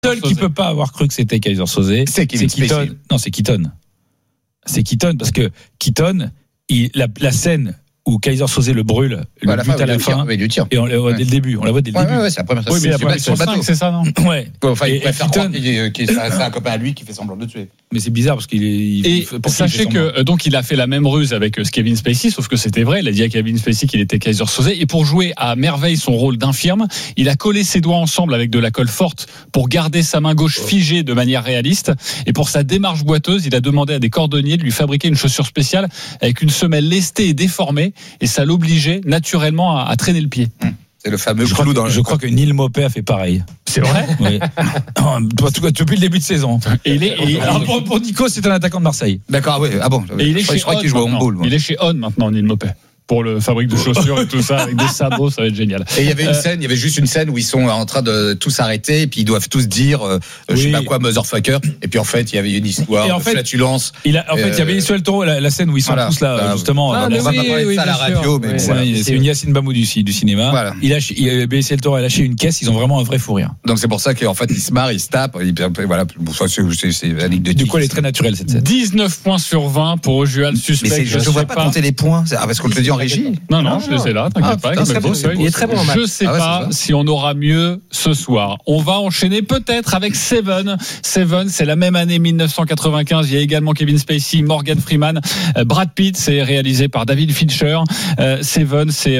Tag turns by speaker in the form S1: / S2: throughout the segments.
S1: seul qui peut pas avoir cru que c'était Kaiser Soze, c'est Keaton. Non, c'est Keaton. C'est Keaton parce que Keaton, la scène où Kaiser Soze le brûle, le but à la fin, et on la voit dès le début. On la voit dès le début.
S2: Ouais, c'est la première fois.
S1: Oui, mais après
S2: sur le bateau, c'est ça, non?
S1: Ouais.
S2: Enfin, il préfère croire qu'il c'est un copain à lui qui fait semblant de le tuer.
S1: Mais c'est bizarre parce qu'il
S3: sachez que donc il a fait la même ruse avec Kevin Spacey, sauf que c'était vrai. Il a dit à Kevin Spacey qu'il était Kaiser Soze, et pour jouer à merveille son rôle d'infirme, il a collé ses doigts ensemble avec de la colle forte pour garder sa main gauche figée de manière réaliste. Et pour sa démarche boiteuse, il a demandé à des cordonniers de lui fabriquer une chaussure spéciale avec une semelle lestée et déformée, et ça l'obligeait naturellement à traîner le pied.
S2: C'est le fameux clou dans le.
S1: Je crois que Neil Maupay a fait pareil.
S3: C'est vrai?
S1: Oui. Depuis le début de saison. Alors pour Nico, c'est un attaquant de Marseille.
S2: D'accord, oui. Ah bon.
S3: Et il est
S2: je crois qu'il joue au handball.
S3: Il est chez On maintenant, Neil Maupay. Pour le fabrique de chaussures et tout ça, avec des sabots, ça va être génial.
S2: Et il y avait juste une scène où ils sont en train de tous s'arrêter, et puis ils doivent tous dire, je sais pas quoi, motherfucker. Et puis en fait, il y avait une histoire de flatulence.
S1: Il y avait sur le taureau, la scène où ils sont tous là, justement.
S2: On va pas parler de ça à la radio, mais
S1: c'est une Yacine Bamou du cinéma. Voilà. Bécier le taureau a lâché une caisse, ils ont vraiment un vrai fou rire.
S2: Donc c'est pour ça qu'en fait, ils se marrent, ils se tapent. Voilà, c'est la ligue de 10.
S1: Du coup, elle est très naturelle, cette scène.
S3: 19 points sur 20 pour Ojual, suspect.
S2: Mais je ne vois pas compter les points. Parce qu'on te le dit en régie.
S3: Non, je les ai là, t'inquiète pas.
S4: Il est très bon en match.
S3: Je sais pas si on aura mieux ce soir. On va enchaîner peut-être avec Seven. Seven, c'est la même année 1995. Il y a également Kevin Spacey, Morgan Freeman, Brad Pitt. C'est réalisé par David Fincher. Seven, c'est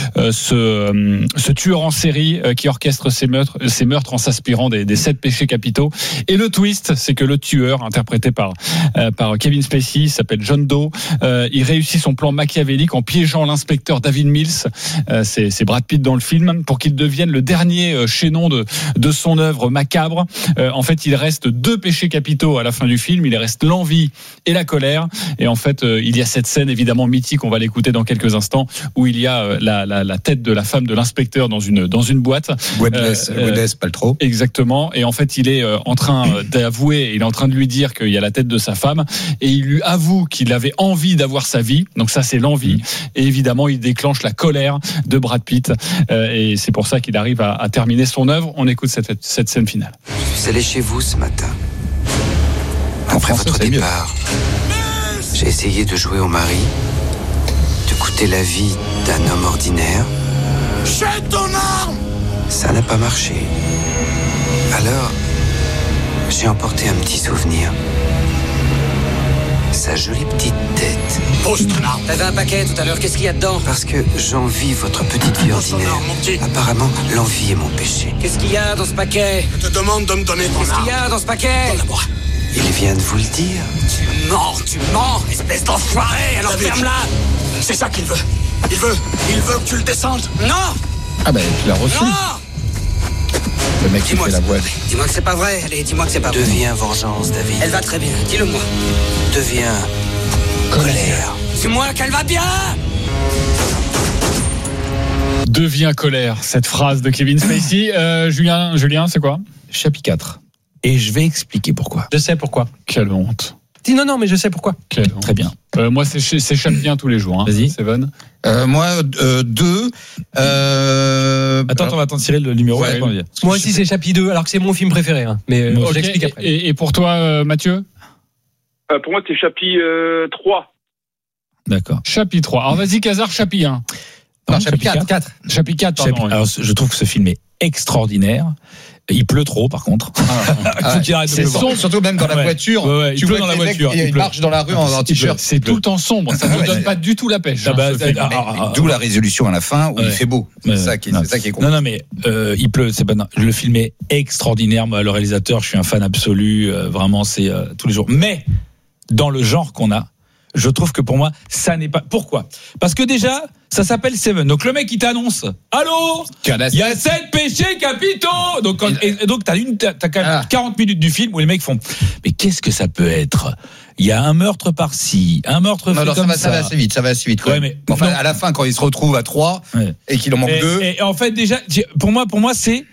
S3: ce tueur en série qui orchestre ses meurtres en s'inspirant des 7 péchés capitaux. Et le twist, c'est que le tueur, interprété par Kevin Spacey, s'appelle John Doe. Il réussit son plan machiavélique en piégeant l'inspecteur David Mills, c'est Brad Pitt dans le film, pour qu'il devienne le dernier chaînon de son œuvre macabre. En fait, il reste 2 péchés capitaux à la fin du film. Il reste l'envie et la colère. Et en fait, il y a cette scène évidemment mythique, on va l'écouter dans quelques instants, où il y a la tête de la femme de l'inspecteur dans une boîte.
S2: Gwyneth Paltrow.
S3: Exactement. Et en fait, il est en train d'avouer, il est en train de lui dire qu'il y a la tête de sa femme, et il lui avoue qu'il avait envie d'avoir sa vie. Donc ça, c'est l'envie. Et évidemment, il déclenche la colère de Brad Pitt, et c'est pour ça qu'il arrive à terminer son œuvre. On écoute cette scène finale.
S5: Je suis allé chez vous ce matin. Après votre départ, j'ai essayé de jouer au mari, de goûter la vie d'un homme ordinaire.
S6: Jette ton arme!
S5: Ça n'a pas marché. Alors, j'ai emporté un petit souvenir. Sa jolie petite tête.
S6: Pose ton arme.
S5: T'avais un paquet tout à l'heure, qu'est-ce qu'il y a dedans? Parce que j'envie votre petite vie ordinaire. Apparemment, l'envie est mon péché. Qu'est-ce qu'il y a dans ce paquet?
S6: Je te demande de me donner ton arme.
S5: Qu'est-ce qu'il y a dans ce paquet?
S6: Donne-la-moi.
S5: Il vient de vous le dire.
S6: Tu mens, espèce d'enfoiré, alors ferme-la. C'est ça qu'il veut. Il veut que tu le descendes. Non!
S2: Ah ben, tu l'as reçu.
S6: Non!
S2: Le mec qui fait la voix.
S5: Dis-moi que c'est pas vrai. Allez, dis-moi que c'est pas vrai. Deviens vengeance, David. Elle va très bien, dis-le-moi. Deviens colère.
S6: Dis-moi qu'elle va bien!
S3: Devient colère, cette phrase de Kevin Spacey. Julien, c'est quoi?
S1: Chapitre 4. Et je vais expliquer pourquoi.
S4: Je sais pourquoi.
S3: Quelle honte.
S4: Dis non, mais je sais pourquoi.
S1: Très bien.
S3: Moi, c'est Chapien tous les jours. Hein.
S1: Vas-y.
S3: Seven.
S2: Moi, 2.
S1: Attends, on va t'en tirer le numéro.
S3: Ouais.
S4: Moi aussi, c'est Chapitre 2, alors que c'est mon film préféré. Hein. Mais je l'explique après.
S3: Et pour toi, Mathieu?
S7: Pour moi, c'est Chapitre 3.
S1: D'accord.
S3: Chapitre 3. Alors, vas-y, Casar, Chapitre 1.
S4: Non, Chapitre 4.
S3: Chapitre 4, pardon.
S1: Alors, je trouve que ce film est extraordinaire. Il pleut trop, par contre. Faut qu'il arrête de pleuvoir.
S2: Sombre, surtout même dans la voiture.
S1: Ouais,
S2: tu
S1: pleut
S2: vois
S1: dans la
S2: que les
S1: voiture.
S2: mecs, ils marchent dans la rue en t-shirt.
S3: C'est tout le temps sombre. Ça ne donne pas du tout la pêche.
S2: D'où la résolution à la fin où il fait beau. C'est ça qui est con.
S1: Non, mais il pleut. C'est pas. Le film est extraordinaire. Moi, le réalisateur, je suis un fan absolu. Vraiment, c'est tous les jours. Mais dans le genre qu'on a, je trouve que pour moi, ça n'est pas. Pourquoi? Parce que déjà, ça s'appelle Seven. Donc le mec, il t'annonce. Allô? Il y a 7 péchés capitaux. Donc t'as quand même 40 minutes du film où les mecs font. Mais qu'est-ce que ça peut être? Il y a un meurtre par-ci, un meurtre fait comme ça.
S2: Ça va assez vite.
S1: Ouais, mais
S2: enfin, à la fin, quand ils se retrouvent à 3 et qu'il en manque 2.
S1: Et en fait, déjà, pour moi, c'est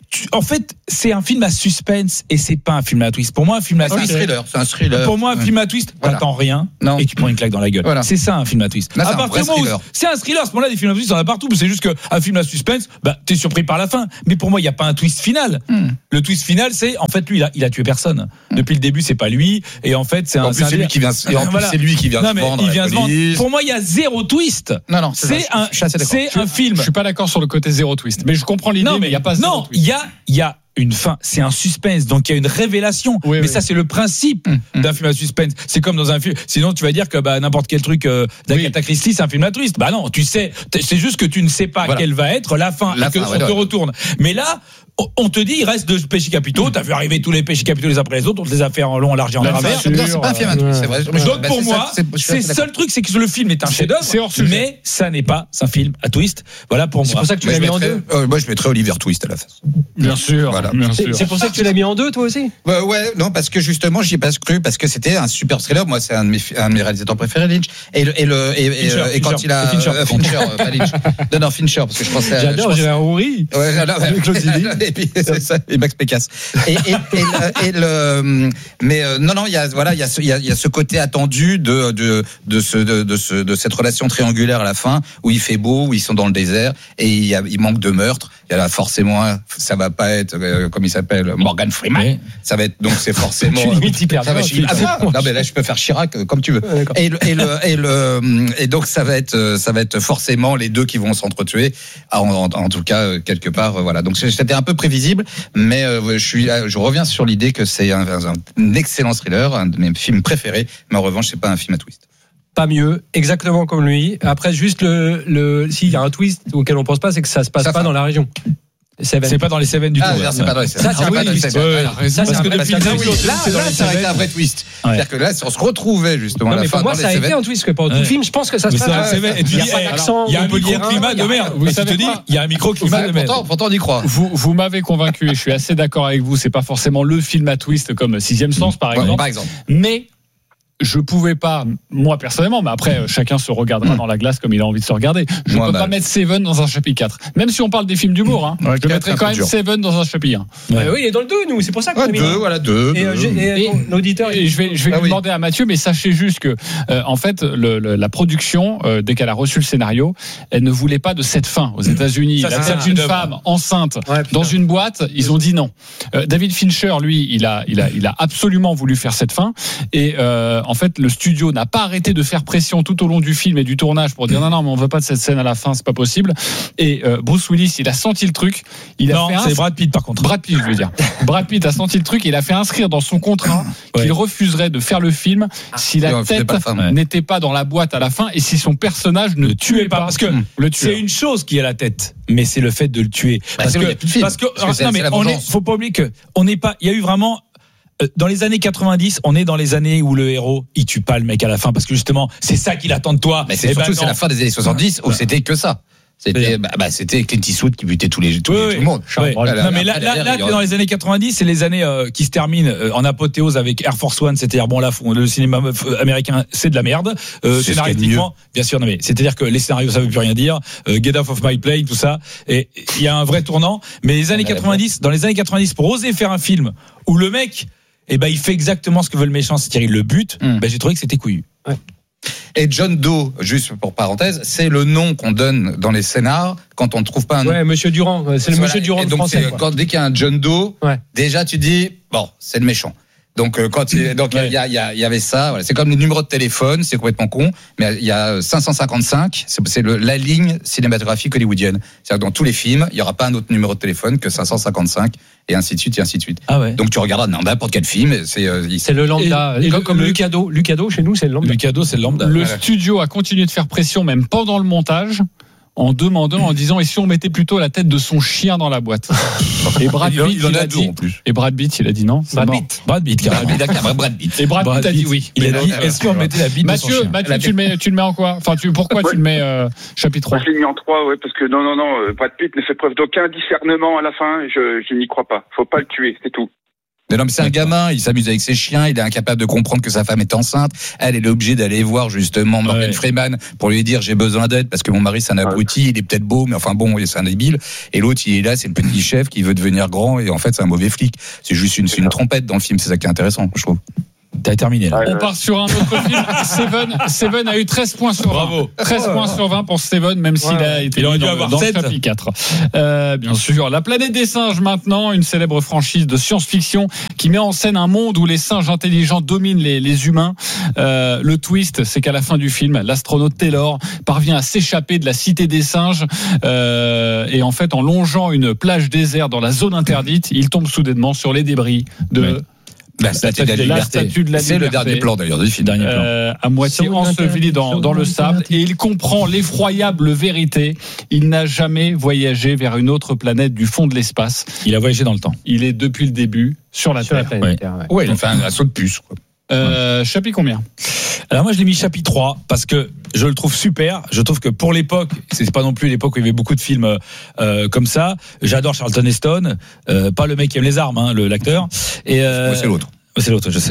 S1: en fait, c'est un film à suspense et c'est pas un film à twist. Pour moi, un film à twist,
S2: c'est un thriller.
S1: Pour moi, un film à twist, t'attends rien et tu prends une claque dans la gueule. Voilà. C'est ça un film à twist.
S2: Là, à partir du moment où
S1: c'est un thriller, à ce moment-là, des films à twist, on en a partout. C'est juste qu'un film à suspense, t'es surpris par la fin. Mais pour moi, il n'y a pas un twist final. Le twist final, c'est en fait lui, il a tué personne. Depuis le début, c'est pas lui. Et en fait, c'est
S2: c'est lui qui vient. Et en plus, c'est lui qui vient se vendre.
S1: Pour moi, il y a zéro twist.
S2: Non,
S1: c'est un film.
S3: Je suis pas d'accord sur le côté zéro twist, mais je comprends l'idée. Mais il y a pas.
S1: Non, il y a une fin, c'est un suspense, donc il y a une révélation. Mais ça, c'est le principe d'un film à suspense. C'est comme dans un film. Sinon, tu vas dire que n'importe quel truc d'Agatha Christie, c'est un film à twist. Bah non, tu sais, c'est juste que tu ne sais pas quelle va être la fin, et que on te retourne. Mais là, on te dit, il reste 2 péchés capitaux. T'as vu arriver tous les péchés capitaux les après les autres. On te les a fait en long, en large et en travers.
S2: C'est pas un film à twist, c'est vrai.
S1: Donc pour moi, c'est le seul truc, c'est que le film est un chef-d'œuvre, mais ça n'est pas un film à twist. Voilà pour moi.
S4: C'est pour ça que tu l'as mis en 2.
S2: Moi, je mettrais Oliver Twist à la face.
S3: Bien sûr.
S2: Voilà.
S4: C'est pour ça que tu l'as mis en 2, toi aussi.
S2: Ouais, non, parce que justement, j'y ai pas cru, parce que c'était un super thriller. Moi, c'est un de mes réalisateurs préférés, Lynch. Et quand il a Fincher, pas Lynch. Non, Fincher, parce que je pensais.
S4: J'adore, j'ai un rouris.
S2: Ouais, et puis c'est ça, et Max Pécasse. Mais non, il y a ce côté attendu de cette relation triangulaire à la fin, où il fait beau, où ils sont dans le désert, et il manque de meurtre. Il y a là forcément, ça va pas être comme il s'appelle, Morgan Freeman. Ça va être, donc c'est forcément.
S4: Tu limites hyper bien.
S2: Non, mais là je peux faire Chirac comme tu veux. Et donc ça va être forcément les deux qui vont s'entretuer. En tout cas quelque part, voilà. Donc c'était un peu prévisible, mais je reviens sur l'idée que c'est un excellent thriller, un de mes films préférés. Mais en revanche, c'est pas un film à twist.
S4: Pas mieux, exactement comme lui. Après, juste s'il y a un twist auquel on pense pas, c'est que ça se passe pas dans la région.
S1: C'est pas dans les Cévennes du tout.
S2: C'est pas dans les Cévennes.
S1: Ça,
S2: parce que depuis là, ça aurait été un vrai twist. C'est-à-dire que là, si on se retrouvait justement.
S4: Non, mais pour moi, ça a été un twist que pendant tout le film, je pense que ça se passe dans les Cévennes.
S1: Il y a un microclimat de merde. Je te dis, il y a un microclimat de merde.
S2: Pourtant, on y croit.
S3: Vous m'avez convaincu et je suis assez d'accord avec vous. C'est pas forcément le film à twist comme Sixième Sens, par exemple. Mais je pouvais pas, moi personnellement, mais après chacun se regardera dans la glace comme il a envie de se regarder. Je peux pas mettre Seven dans un chapitre 4. Même si on parle des films d'humour, je mettrais quand même Seven dans un chapitre 1.
S4: Oui, il est dans le 2, nous, c'est pour ça qu'on a mis
S2: 2.
S4: Et l'auditeur.
S3: Et je vais lui demander à Mathieu, mais sachez juste que, en fait, la production, dès qu'elle a reçu le scénario, elle ne voulait pas de cette fin aux États-Unis. La scène d'une femme enceinte dans une boîte, ils ont dit non. David Fincher, lui, il a absolument voulu faire cette fin. Et, en fait, le studio n'a pas arrêté de faire pression tout au long du film et du tournage pour dire non, mais on veut pas de cette scène à la fin, c'est pas possible. Et Bruce Willis, il a senti le truc.
S1: C'est Brad Pitt par contre.
S3: Brad Pitt, je veux dire. Brad Pitt a senti le truc et il a fait inscrire dans son contrat qu'il refuserait de faire le film si la tête n'était pas dans la boîte à la fin et si son personnage ne tuait pas.
S1: Parce que c'est une chose qui est la tête, mais c'est le fait de le tuer. Parce que non, mais faut pas oublier que il y a eu vraiment. Dans les années 90, on est dans les années où le héros, il tue pas le mec à la fin parce que justement, c'est ça qu'il attend de toi.
S2: Mais c'est la fin des années 70 où c'était que ça. C'était Clint Eastwood qui butait tout le monde.
S1: Non, mais là, dans les années 90, c'est les années qui se terminent en apothéose avec Air Force One. C'est-à-dire, bon, là, le cinéma américain, c'est de la merde. Scénaristiquement, bien sûr, non, mais c'est-à-dire que les scénarios, ça veut plus rien dire. Get Off of My Plane, tout ça. Et il y a un vrai tournant. Mais dans les années 90, pour oser faire un film où le mec, il fait exactement ce que veut le méchant, c'est-à-dire il le bute, j'ai trouvé que c'était couillu.
S2: Ouais. Et John Doe, juste pour parenthèse, c'est le nom qu'on donne dans les scénars quand on ne trouve pas un nom.
S4: Ouais, Monsieur Durand, c'est le Monsieur Durand français.
S2: Dès qu'il y a un John Doe, déjà tu dis, bon, c'est le méchant. Donc il y avait ça, voilà. C'est comme le numéro de téléphone, c'est complètement con, mais il y a 555, c'est la ligne cinématographique hollywoodienne. C'est-à-dire que dans tous les films, il y aura pas un autre numéro de téléphone que 555 et ainsi de suite et ainsi de suite.
S1: Ah ouais.
S2: Donc tu regarderas dans n'importe quel film, c'est
S4: le lambda, comme Lucado chez nous, c'est le lambda.
S1: Lucado, c'est le lambda.
S3: Le studio a continué de faire pression même pendant le montage. En demandant, en disant, et si on mettait plutôt la tête de son chien dans la boîte? Et Brad Pitt, il a dit, et Brad Pitt, il a dit non.
S1: Brad Pitt, carrément.
S3: Et Brad Pitt a dit oui.
S1: Il a dit, est-ce qu'on mettait la bite de son chien?
S3: Mathieu, tu le mets en quoi? Enfin, pourquoi tu le mets, chapitre 3?
S7: Je l'ai mis en 3, parce que non, Brad Pitt ne fait preuve d'aucun discernement à la fin, je n'y crois pas. Faut pas le tuer, c'est tout.
S2: Mais non, mais c'est un gamin, il s'amuse avec ses chiens, il est incapable de comprendre que sa femme est enceinte. Elle est obligée d'aller voir justement Morgan Freeman pour lui dire j'ai besoin d'aide parce que mon mari c'est un abruti, il est peut-être beau, mais enfin bon, c'est un débile. Et l'autre, il est là, c'est le petit chef qui veut devenir grand et en fait c'est un mauvais flic. C'est juste une trompette dans le film, c'est ça qui est intéressant, je trouve.
S1: T'as terminé là.
S3: On part sur un autre film. Seven a eu 13 points sur 20.
S1: Bravo.
S3: 13 points sur 20 pour Seven, même s'il a été
S1: il aurait dû
S3: dans
S1: avoir
S3: le
S1: 7.
S3: chapitre 4. Bien sûr. La planète des singes maintenant, une célèbre franchise de science-fiction qui met en scène un monde où les singes intelligents dominent les humains. Le twist, c'est qu'à la fin du film, l'astronaute Taylor parvient à s'échapper de la cité des singes et en fait, en longeant une plage déserte dans la zone interdite, il tombe soudainement sur les débris de...
S2: La statue de la liberté. C'est le dernier plan d'ailleurs du film.
S3: À moitié enseveli dans le sable, et il comprend l'effroyable vérité. Il n'a jamais voyagé vers une autre planète du fond de l'espace.
S1: Il a voyagé dans le temps.
S3: Il est depuis le début sur la Terre.
S2: Ouais, il a fait un saut de puce, quoi.
S3: Chapitre combien?
S1: Alors moi je l'ai mis chapitre 3 parce que je le trouve super. Je trouve que pour l'époque, c'est pas non plus l'époque où il y avait beaucoup de films comme ça. J'adore Charlton Heston, pas le mec qui aime les armes, l'acteur. Et
S2: c'est l'autre.
S1: C'est l'autre, je sais.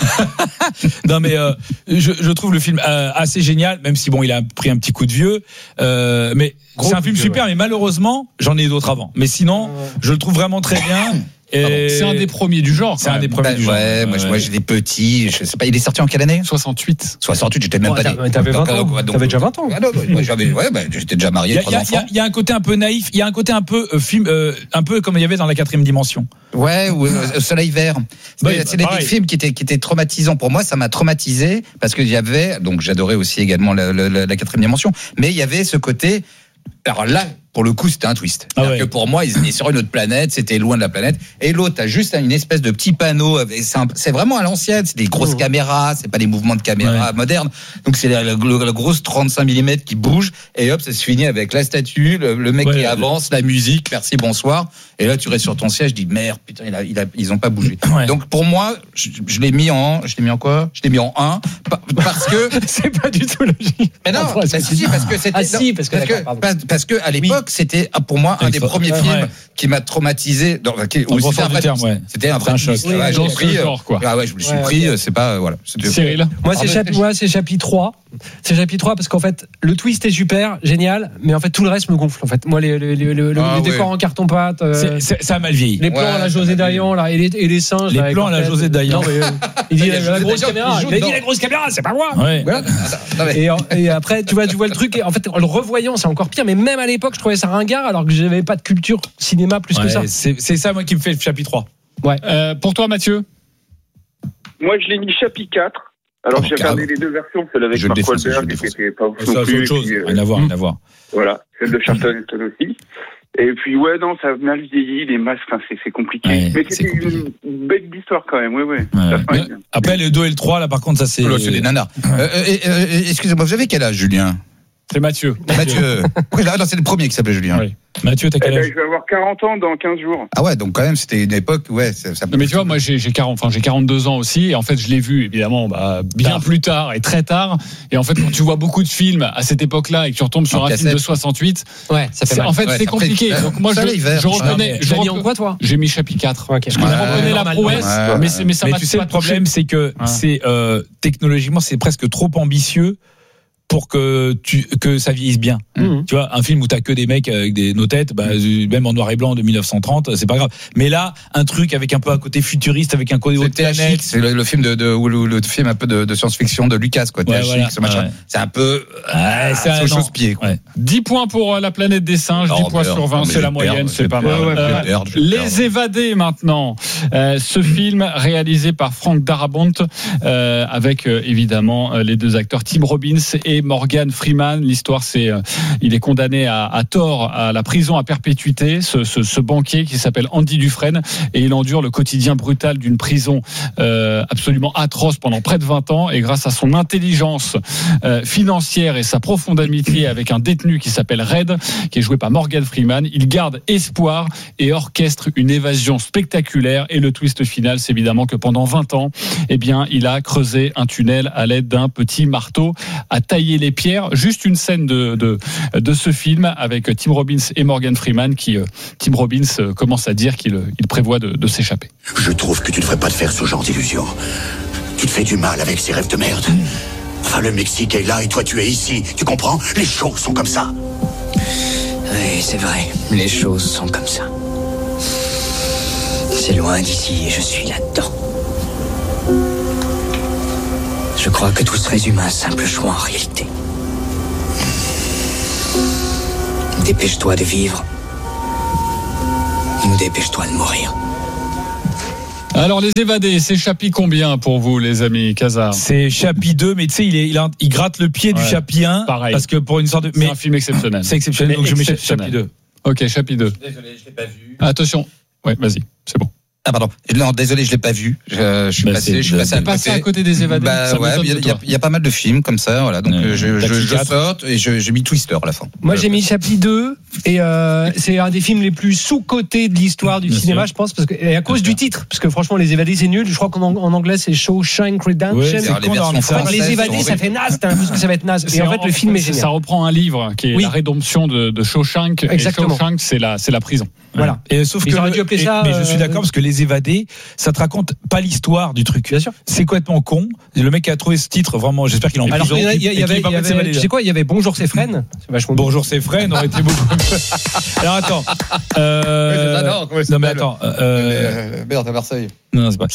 S1: Non mais je trouve le film assez génial, même si bon il a pris un petit coup de vieux. Mais c'est un film super, mais malheureusement j'en ai d'autres avant. Mais sinon, je le trouve vraiment très bien.
S3: C'est un des premiers du genre.
S1: C'est un des premiers du genre.
S2: Ouais, moi j'étais petit, je sais pas, il est sorti en quelle année?
S3: 68,
S2: j'étais même pas né.
S4: T'avais 20 ans. T'avais déjà 20 ans.
S2: Ah non, moi j'étais déjà marié, 3 enfants.
S1: Il y a un côté un peu naïf, il y a un côté un peu film, un peu comme il y avait dans La 4e dimension.
S2: Ouais, ou Soleil vert. C'est des films qui étaient traumatisants. Pour moi, ça m'a traumatisé parce qu'il y avait, donc j'adorais aussi également la 4e dimension, mais il y avait ce côté. Alors là, pour le coup, c'était un twist. Que pour moi, ils étaient sur une autre planète, c'était loin de la planète. Et l'autre, t'as juste une espèce de petit panneau. C'est vraiment à l'ancienne. C'est des grosses caméras. C'est pas des mouvements de caméra modernes. Donc c'est la grosse 35 mm qui bouge. Et hop, ça se finit avec la statue, le mec qui avance, la musique. Merci, bonsoir. Et là, tu restes sur ton siège. Je dis merde, putain, ils ont pas bougé. Donc pour moi, je l'ai mis en quoi? Je l'ai mis en 1 parce que
S4: c'est pas du tout logique.
S2: Mais non, parce que à l'époque. C'était pour moi un des premiers films qui m'a traumatisé. C'était un vrai choc.
S3: Je me
S2: suis pris. C'est pas voilà.
S3: Cyril,
S4: moi c'est chapitre 3. C'est chapitre 3 parce qu'en fait le twist est super génial, mais en fait tout le reste me gonfle. En fait, moi les décors en carton-pâte,
S1: ça a mal vieilli.
S4: Les plans à la José Dayan là et les singes.
S1: Les plans à la José Dayan.
S4: Il dit la grosse caméra. Il dit la grosse caméra, c'est pas moi. Et après tu vois le truc. Et en fait en le revoyant c'est encore pire. Mais même à l'époque je trouvais ça ringard alors que j'avais pas de culture cinéma plus que ça.
S1: C'est ça moi qui me fait le chapitre 3.
S3: Pour toi Mathieu?
S7: Moi je l'ai mis chapitre 4. Alors j'ai regardé les deux versions, celle avec Mark Wahlberg qui était pas ouf non plus.
S1: C'est autre chose, rien à voir.
S7: Voilà, celle de Charlton Heston aussi. Et puis ça a mal vieilli, les masques, c'est compliqué. Mais c'était une belle histoire quand même,
S1: Après le 2 et le 3, là par contre ça c'est...
S2: C'est des nanas. Excusez-moi, vous avez quel âge, Julien?
S3: C'est Mathieu.
S2: Oui, là, c'est le premier qui s'appelait Julien.
S3: Oui.
S1: Mathieu, t'as quel âge?
S7: Je vais avoir 40 ans dans 15 jours.
S2: Ah ouais, donc quand même, c'était une époque, ça
S3: mais tu vois, moi, j'ai 42 ans aussi, et en fait, je l'ai vu, évidemment, bien plus tard et très tard. Et en fait, quand tu vois beaucoup de films à cette époque-là et que tu retombes sur un film de 68,
S4: ça fait mal.
S3: En fait, c'est compliqué. Donc moi, je reconnais.
S4: J'ai mis en quoi, toi?
S3: J'ai mis chapitre 4.
S4: Okay.
S3: Je reconnais la prouesse, mais ça m'a
S1: tu sais, le problème, c'est que c'est technologiquement, c'est presque trop ambitieux pour que ça vieillisse bien. Tu vois, un film où t'as que des mecs avec nos têtes, même en noir et blanc de 1930, c'est pas grave. Mais là, un truc avec un peu un côté futuriste, avec un côté haute planète.
S2: C'est le film le film un peu de science-fiction de Lucas, quoi. THX, machin. C'est un peu, c'est au chausse-pied, quoi.
S3: 10 points pour la planète des singes, 10 points sur 20, c'est la moyenne, c'est pas mal. Les évadés maintenant. Ce film réalisé par Frank Darabont, avec évidemment les deux acteurs Tim Robbins et Morgan Freeman. L'histoire, c'est il est condamné à tort à la prison à perpétuité, ce banquier qui s'appelle Andy Dufresne, et il endure le quotidien brutal d'une prison absolument atroce pendant près de 20 ans, et grâce à son intelligence financière et sa profonde amitié avec un détenu qui s'appelle Red, qui est joué par Morgan Freeman, il garde espoir et orchestre une évasion spectaculaire. Et le twist final, c'est évidemment que pendant 20 ans, il a creusé un tunnel à l'aide d'un petit marteau à tailler les pierres. Juste une scène de ce film avec Tim Robbins et Morgan Freeman qui Tim Robbins commence à dire qu'il prévoit de s'échapper.
S6: Je trouve que tu devrais devrais pas te faire ce genre d'illusion. Tu te fais du mal avec ces rêves de merde. Enfin, le Mexique est là et toi tu es ici. Tu comprends? Les choses sont comme ça.
S5: Oui, c'est vrai. Les choses sont comme ça. C'est loin d'ici et je suis là-dedans. Je crois que tout se résume à un simple choix en réalité. Dépêche-toi de vivre. Ou dépêche-toi de mourir.
S3: Alors, Les Évadés, c'est chapitre combien pour vous, les amis Casar?
S1: C'est chapitre 2, mais tu sais, il gratte le pied du chapitre 1.
S3: Pareil.
S1: Parce que pour une sorte de.
S3: C'est un film exceptionnel.
S1: C'est exceptionnel, donc je mets chapitre 2.
S3: Ok, chapitre 2.
S2: Désolé, je l'ai pas vu.
S3: Attention. Ouais, vas-y, c'est bon.
S2: Ah pardon. Non, désolé, je l'ai pas vu. Je suis passé
S3: à côté des Évadés.
S2: Il y a pas mal de films comme ça, voilà. Donc je saute et j'ai mis Twister à la fin.
S4: Moi, j'ai mis chapitre 2 et c'est un des films les plus sous-cotés de l'histoire du cinéma, je pense, parce que et à cause du titre, parce que franchement, Les Évadés, c'est nul. Je crois qu'en anglais, c'est Shawshank Redemption. Les Évadés, ça fait naze. T'as l'impression que ça va être naze. Et en fait, le film est génial.
S3: Ça reprend un livre qui est La Rédemption de Shawshank.
S4: Exactement.
S3: Et Shawshank, c'est la prison.
S4: Voilà.
S1: Et sauf que
S4: j'aurais dû appeler ça.
S1: Mais je suis d'accord parce que Les Évadés, ça te raconte pas l'histoire du truc.
S4: Bien sûr.
S1: C'est complètement con. Le mec qui a trouvé ce titre, vraiment, j'espère qu'il en
S4: Alors, il y avait, tu sais quoi, il y avait Bonjour c'est Fresne. C'est vachement
S1: Bonjour c'est Fresne aurait été beaucoup. Alors attends. Non mais attends.
S2: Merde à Marseille.
S1: Non, c'est pas.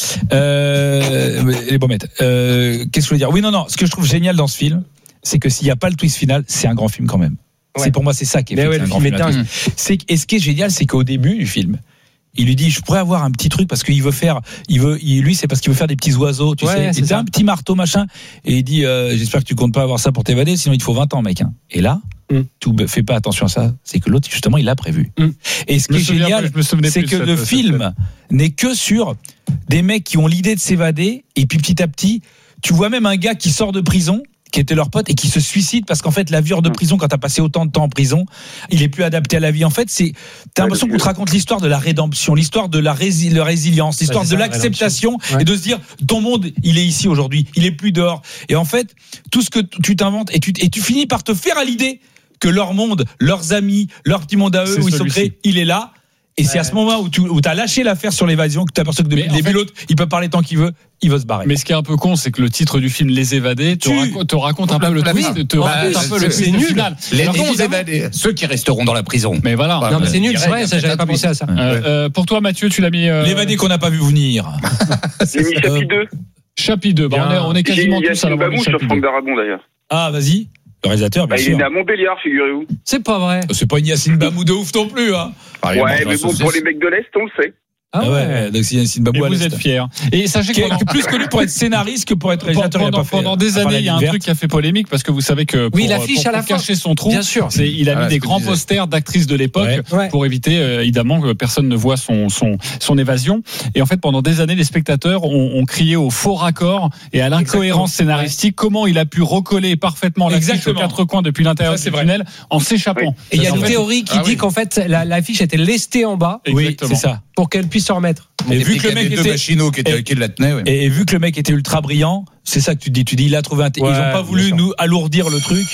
S1: Les Baumettes. Qu'est-ce que je veux dire? Oui, non. Ce que je trouve génial dans ce film, c'est que s'il n'y a pas le twist final, c'est un grand film quand même.
S4: Ouais.
S1: C'est pour moi, c'est ça qui est fait.
S4: Le film est dingue.
S1: Et ce qui est génial, c'est qu'au début du film, il lui dit, je pourrais avoir un petit truc parce qu'il veut faire, lui, c'est parce qu'il veut faire des petits oiseaux, tu sais. Il a un petit marteau, machin. Et il dit, j'espère que tu comptes pas avoir ça pour t'évader, sinon il te faut 20 ans, mec. Et là, tout fais pas attention à ça. C'est que l'autre, justement, il l'a prévu. Et ce qui est génial, c'est que le film n'est que sur des mecs qui ont l'idée de s'évader. Et puis petit à petit, tu vois même un gars qui sort de prison, qui était leur pote et qui se suicide parce qu'en fait la vie hors de prison, quand t'as passé autant de temps en prison, il est plus adapté à la vie. En fait, t'as l'impression qu'on te raconte l'histoire de la rédemption, l'histoire de la résilience, l'histoire de l'acceptation et de se dire ton monde il est ici aujourd'hui, il est plus dehors. Et en fait, tout ce que tu t'inventes et tu finis par te faire à l'idée que leur monde, leurs amis, leur petit monde à eux où ils sont créés, il est là. Et c'est à ce moment où t'as lâché l'affaire sur l'évasion que t'aperçois que depuis le début, l'autre, il peut parler tant qu'il veut, il va se barrer.
S3: Mais ce qui est un peu con, c'est que le titre du film Les Évadés te raconte un peu le twist, te raconte un peu le twist final.
S2: Les non-évadés, ceux qui resteront dans la prison.
S3: Mais voilà.
S4: Non, mais c'est nul, c'est vrai, ça, j'avais pas pensé à ça.
S3: Pour toi, Mathieu, tu l'as mis.
S1: L'évadé qu'on n'a pas vu venir.
S7: J'ai mis chapitre 2.
S3: Chapitre 2, on est quasiment tous à la
S7: voir. Sur Franck Darabon d'ailleurs.
S1: Ah, vas-y. Le réalisateur, bien sûr.
S7: Il est né à Montbéliard, figurez-vous.
S4: C'est pas vrai.
S1: C'est pas une Yacine Bamou de ouf non plus, hein.
S7: Ouais, mais bon, pour les mecs de l'Est, on le sait.
S1: Ah ouais, donc c'est Yacine Bamou.
S3: Et vous êtes fiers. Et sachez
S1: que plus connu pour être scénariste que pour être réalisateur.
S3: Pendant des années, il y a un truc qui a fait polémique parce que vous savez que pour cacher son trou, il a mis des grands posters d'actrices de l'époque pour éviter évidemment que personne ne voit son évasion. Et en fait, pendant des années, les spectateurs ont crié au faux raccord et à l'incohérence scénaristique. Comment il a pu recoller parfaitement l'affiche aux quatre coins depuis l'intérieur du tunnel en s'échappant.
S4: Et il y a une théorie qui dit qu'en fait l'affiche était lestée en bas.
S1: Oui, c'est ça.
S4: Pour qu'elle puisse se remettre.
S2: Et vu que le mec était machinaux qui la tenaient,
S1: et vu que le mec était ultra brillant, c'est ça que tu dis il a trouvé ils ont pas voulu nous alourdir le truc.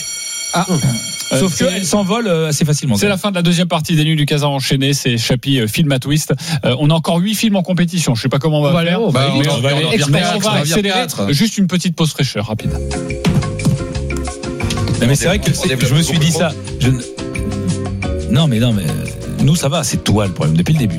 S1: Sauf qu'elle s'envole assez facilement.
S3: C'est la fin de la deuxième partie des Nuits du Casar enchaîné, c'est Chapi film à twist. On a encore 8 films en compétition, je sais pas comment on va faire.
S2: On va
S3: accélérer. Juste une petite pause fraîcheur rapide.
S1: Non, mais c'est vrai que je me suis dit ça. Non mais nous ça va, c'est toi le problème depuis le début.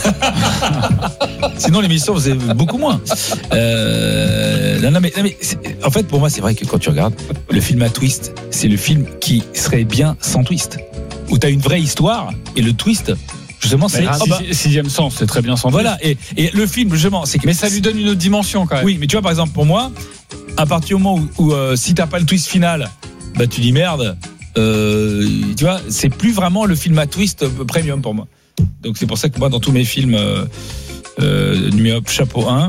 S1: Sinon l'émission faisait beaucoup moins. Non mais en fait pour moi c'est vrai que quand tu regardes le film à twist, c'est le film qui serait bien sans twist. Où t'as une vraie histoire et le twist justement c'est
S3: sixième sens, c'est très bien sans twist.
S1: Voilà et le film justement c'est que
S3: mais ça lui donne une autre dimension quand même.
S1: Oui, mais tu vois par exemple pour moi à partir du moment où si t'as pas le twist final, bah tu dis merde. Tu vois, c'est plus vraiment le film à twist premium pour moi. Donc c'est pour ça que moi dans tous mes films numéro chapeau 1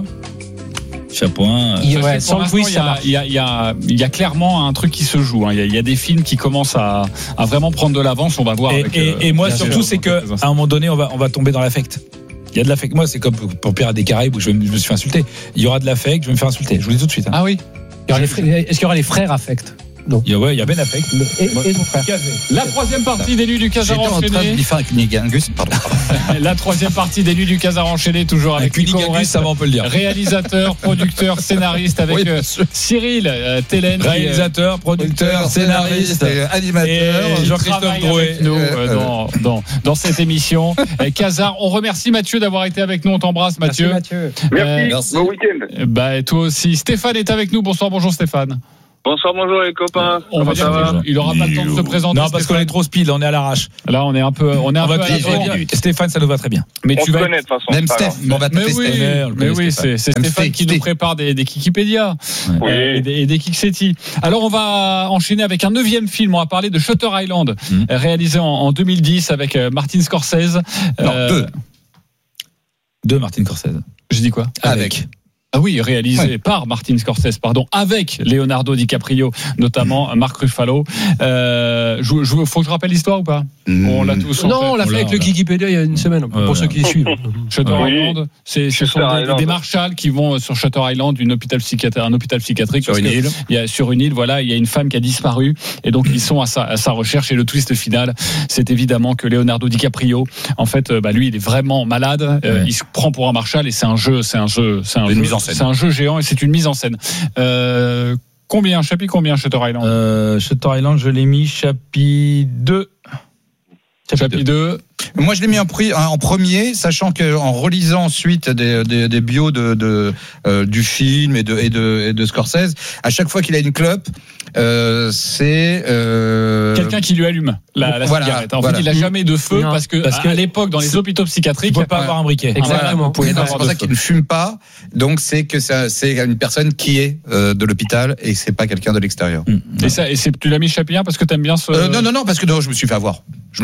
S3: sans le twist il y a clairement un truc qui se joue. Il y a des films qui commencent à vraiment prendre de l'avance. On va voir.
S1: Et moi surtout c'est que à un moment donné on va tomber dans l'affect. Il y a de l'affect. Moi c'est comme pour Pirates des Caraïbes où je me suis fait insulter. Il y aura de l'affect, je vais me faire insulter. Je vous le dis tout de suite.
S4: Ah oui. Est-ce qu'il y aura les frères affect?
S1: Il y a Ben Affleck
S4: et son frère.
S3: La troisième partie des Nuits du Casar enchaîné.
S2: J'étais en train de lui faire avec Cunilingus, pardon.
S3: La troisième partie des Nuits du Casar enchaîné, toujours avec Nico Rest,
S1: ça va, on peut le dire.
S3: Réalisateur, producteur, scénariste, avec Cyril Tellen.
S1: Réalisateur, producteur, scénariste,
S2: animateur.
S1: Et Jean-Christophe Drouet.
S3: Nous, dans cette émission. Casar, on remercie Mathieu d'avoir été avec nous. On t'embrasse, Mathieu.
S7: Merci. Bon week-end.
S3: Et toi aussi. Stéphane est avec nous. Bonsoir, bonjour Stéphane.
S7: Bonsoir, bonjour les copains.
S3: On va dire il aura pas le temps de se présenter.
S1: Non, parce qu'on est trop speed, on est à l'arrache.
S3: Là, on est un peu à la
S1: Stéphane, ça nous va très bien.
S3: Mais
S7: tu connais de toute façon.
S2: Même Steph, on va taper
S3: Steph. Mais oui, c'est Stéphane qui nous prépare des Kikipédia et des Kiksetti. Alors, on va enchaîner avec un 9e film. On va parler de Shutter Island, réalisé en 2010 avec Martin Scorsese.
S2: Non,
S1: deux Martin Scorsese.
S3: Je dis quoi?
S1: Avec.
S3: Ah oui, réalisé par Martin Scorsese, avec Leonardo DiCaprio, notamment Mark Ruffalo. Faut que je rappelle l'histoire ou pas? On l'a tous.
S4: Non, on l'a fait avec le Wikipédia il y a une semaine, pour ceux qui suivent.
S3: Shutter Island, ce sont des marshals qui vont sur Shutter Island, un hôpital psychiatrique.
S2: Sur une île.
S3: Sur une île, il y a une femme qui a disparu, et donc ils sont à sa recherche. Et le twist final, c'est évidemment que Leonardo DiCaprio, en fait, lui, il est vraiment malade. Il se prend pour un marshal, et c'est un jeu. C'est un jeu géant et c'est une mise en scène. Chapitre combien Shutter Island?
S1: Shutter Island, je l'ai mis chapitre 2.
S3: Chapitre 2.
S2: Moi, je l'ai mis en premier, sachant qu'en relisant ensuite des bios du film et de Scorsese, à chaque fois qu'il a une clope, c'est
S3: quelqu'un qui lui allume la cigarette. En fait, il n'a jamais de feu parce que à l'époque, dans les hôpitaux psychiatriques,
S1: il ne peut pas avoir un briquet.
S4: Exactement.
S2: C'est pour ça qu'il ne fume pas. Donc, c'est que c'est une personne qui est de l'hôpital et c'est pas quelqu'un de l'extérieur.
S3: Tu l'as mis chapitre 1 parce que tu aimes bien ce.
S2: Non, parce que je me suis fait avoir.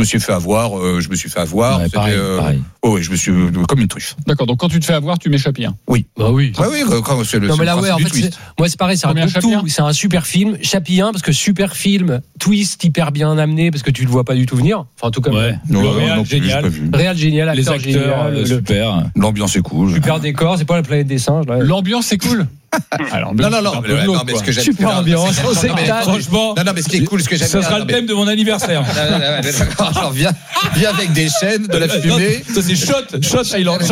S1: Ouais, pareil.
S2: Je me suis comme une truffe.
S3: D'accord. Donc quand tu te fais avoir, tu mets chapitre 1.
S2: Oui.
S4: Oui.
S2: Quand c'est le.
S4: Non mais là en fait, moi c'est pareil, c'est un tout. C'est un super film. Chapitre 1 parce que super film, twist hyper bien amené parce que tu le vois pas du tout venir. Enfin en tout cas.
S1: Ouais.
S4: Génial. Réal génial.
S1: Les acteurs super.
S2: L'ambiance est cool.
S4: Super décor. C'est pas la planète des singes.
S3: L'ambiance est cool.
S2: Alors, non, mais ce que j'aime
S4: super ambiance.
S1: Franchement,
S2: non, mais ce qui est cool, ce que j'aime.
S1: Ce sera le thème de mon anniversaire.
S2: Alors, viens avec des chaînes, de la fumée.
S1: Ça c'est Shutter Island.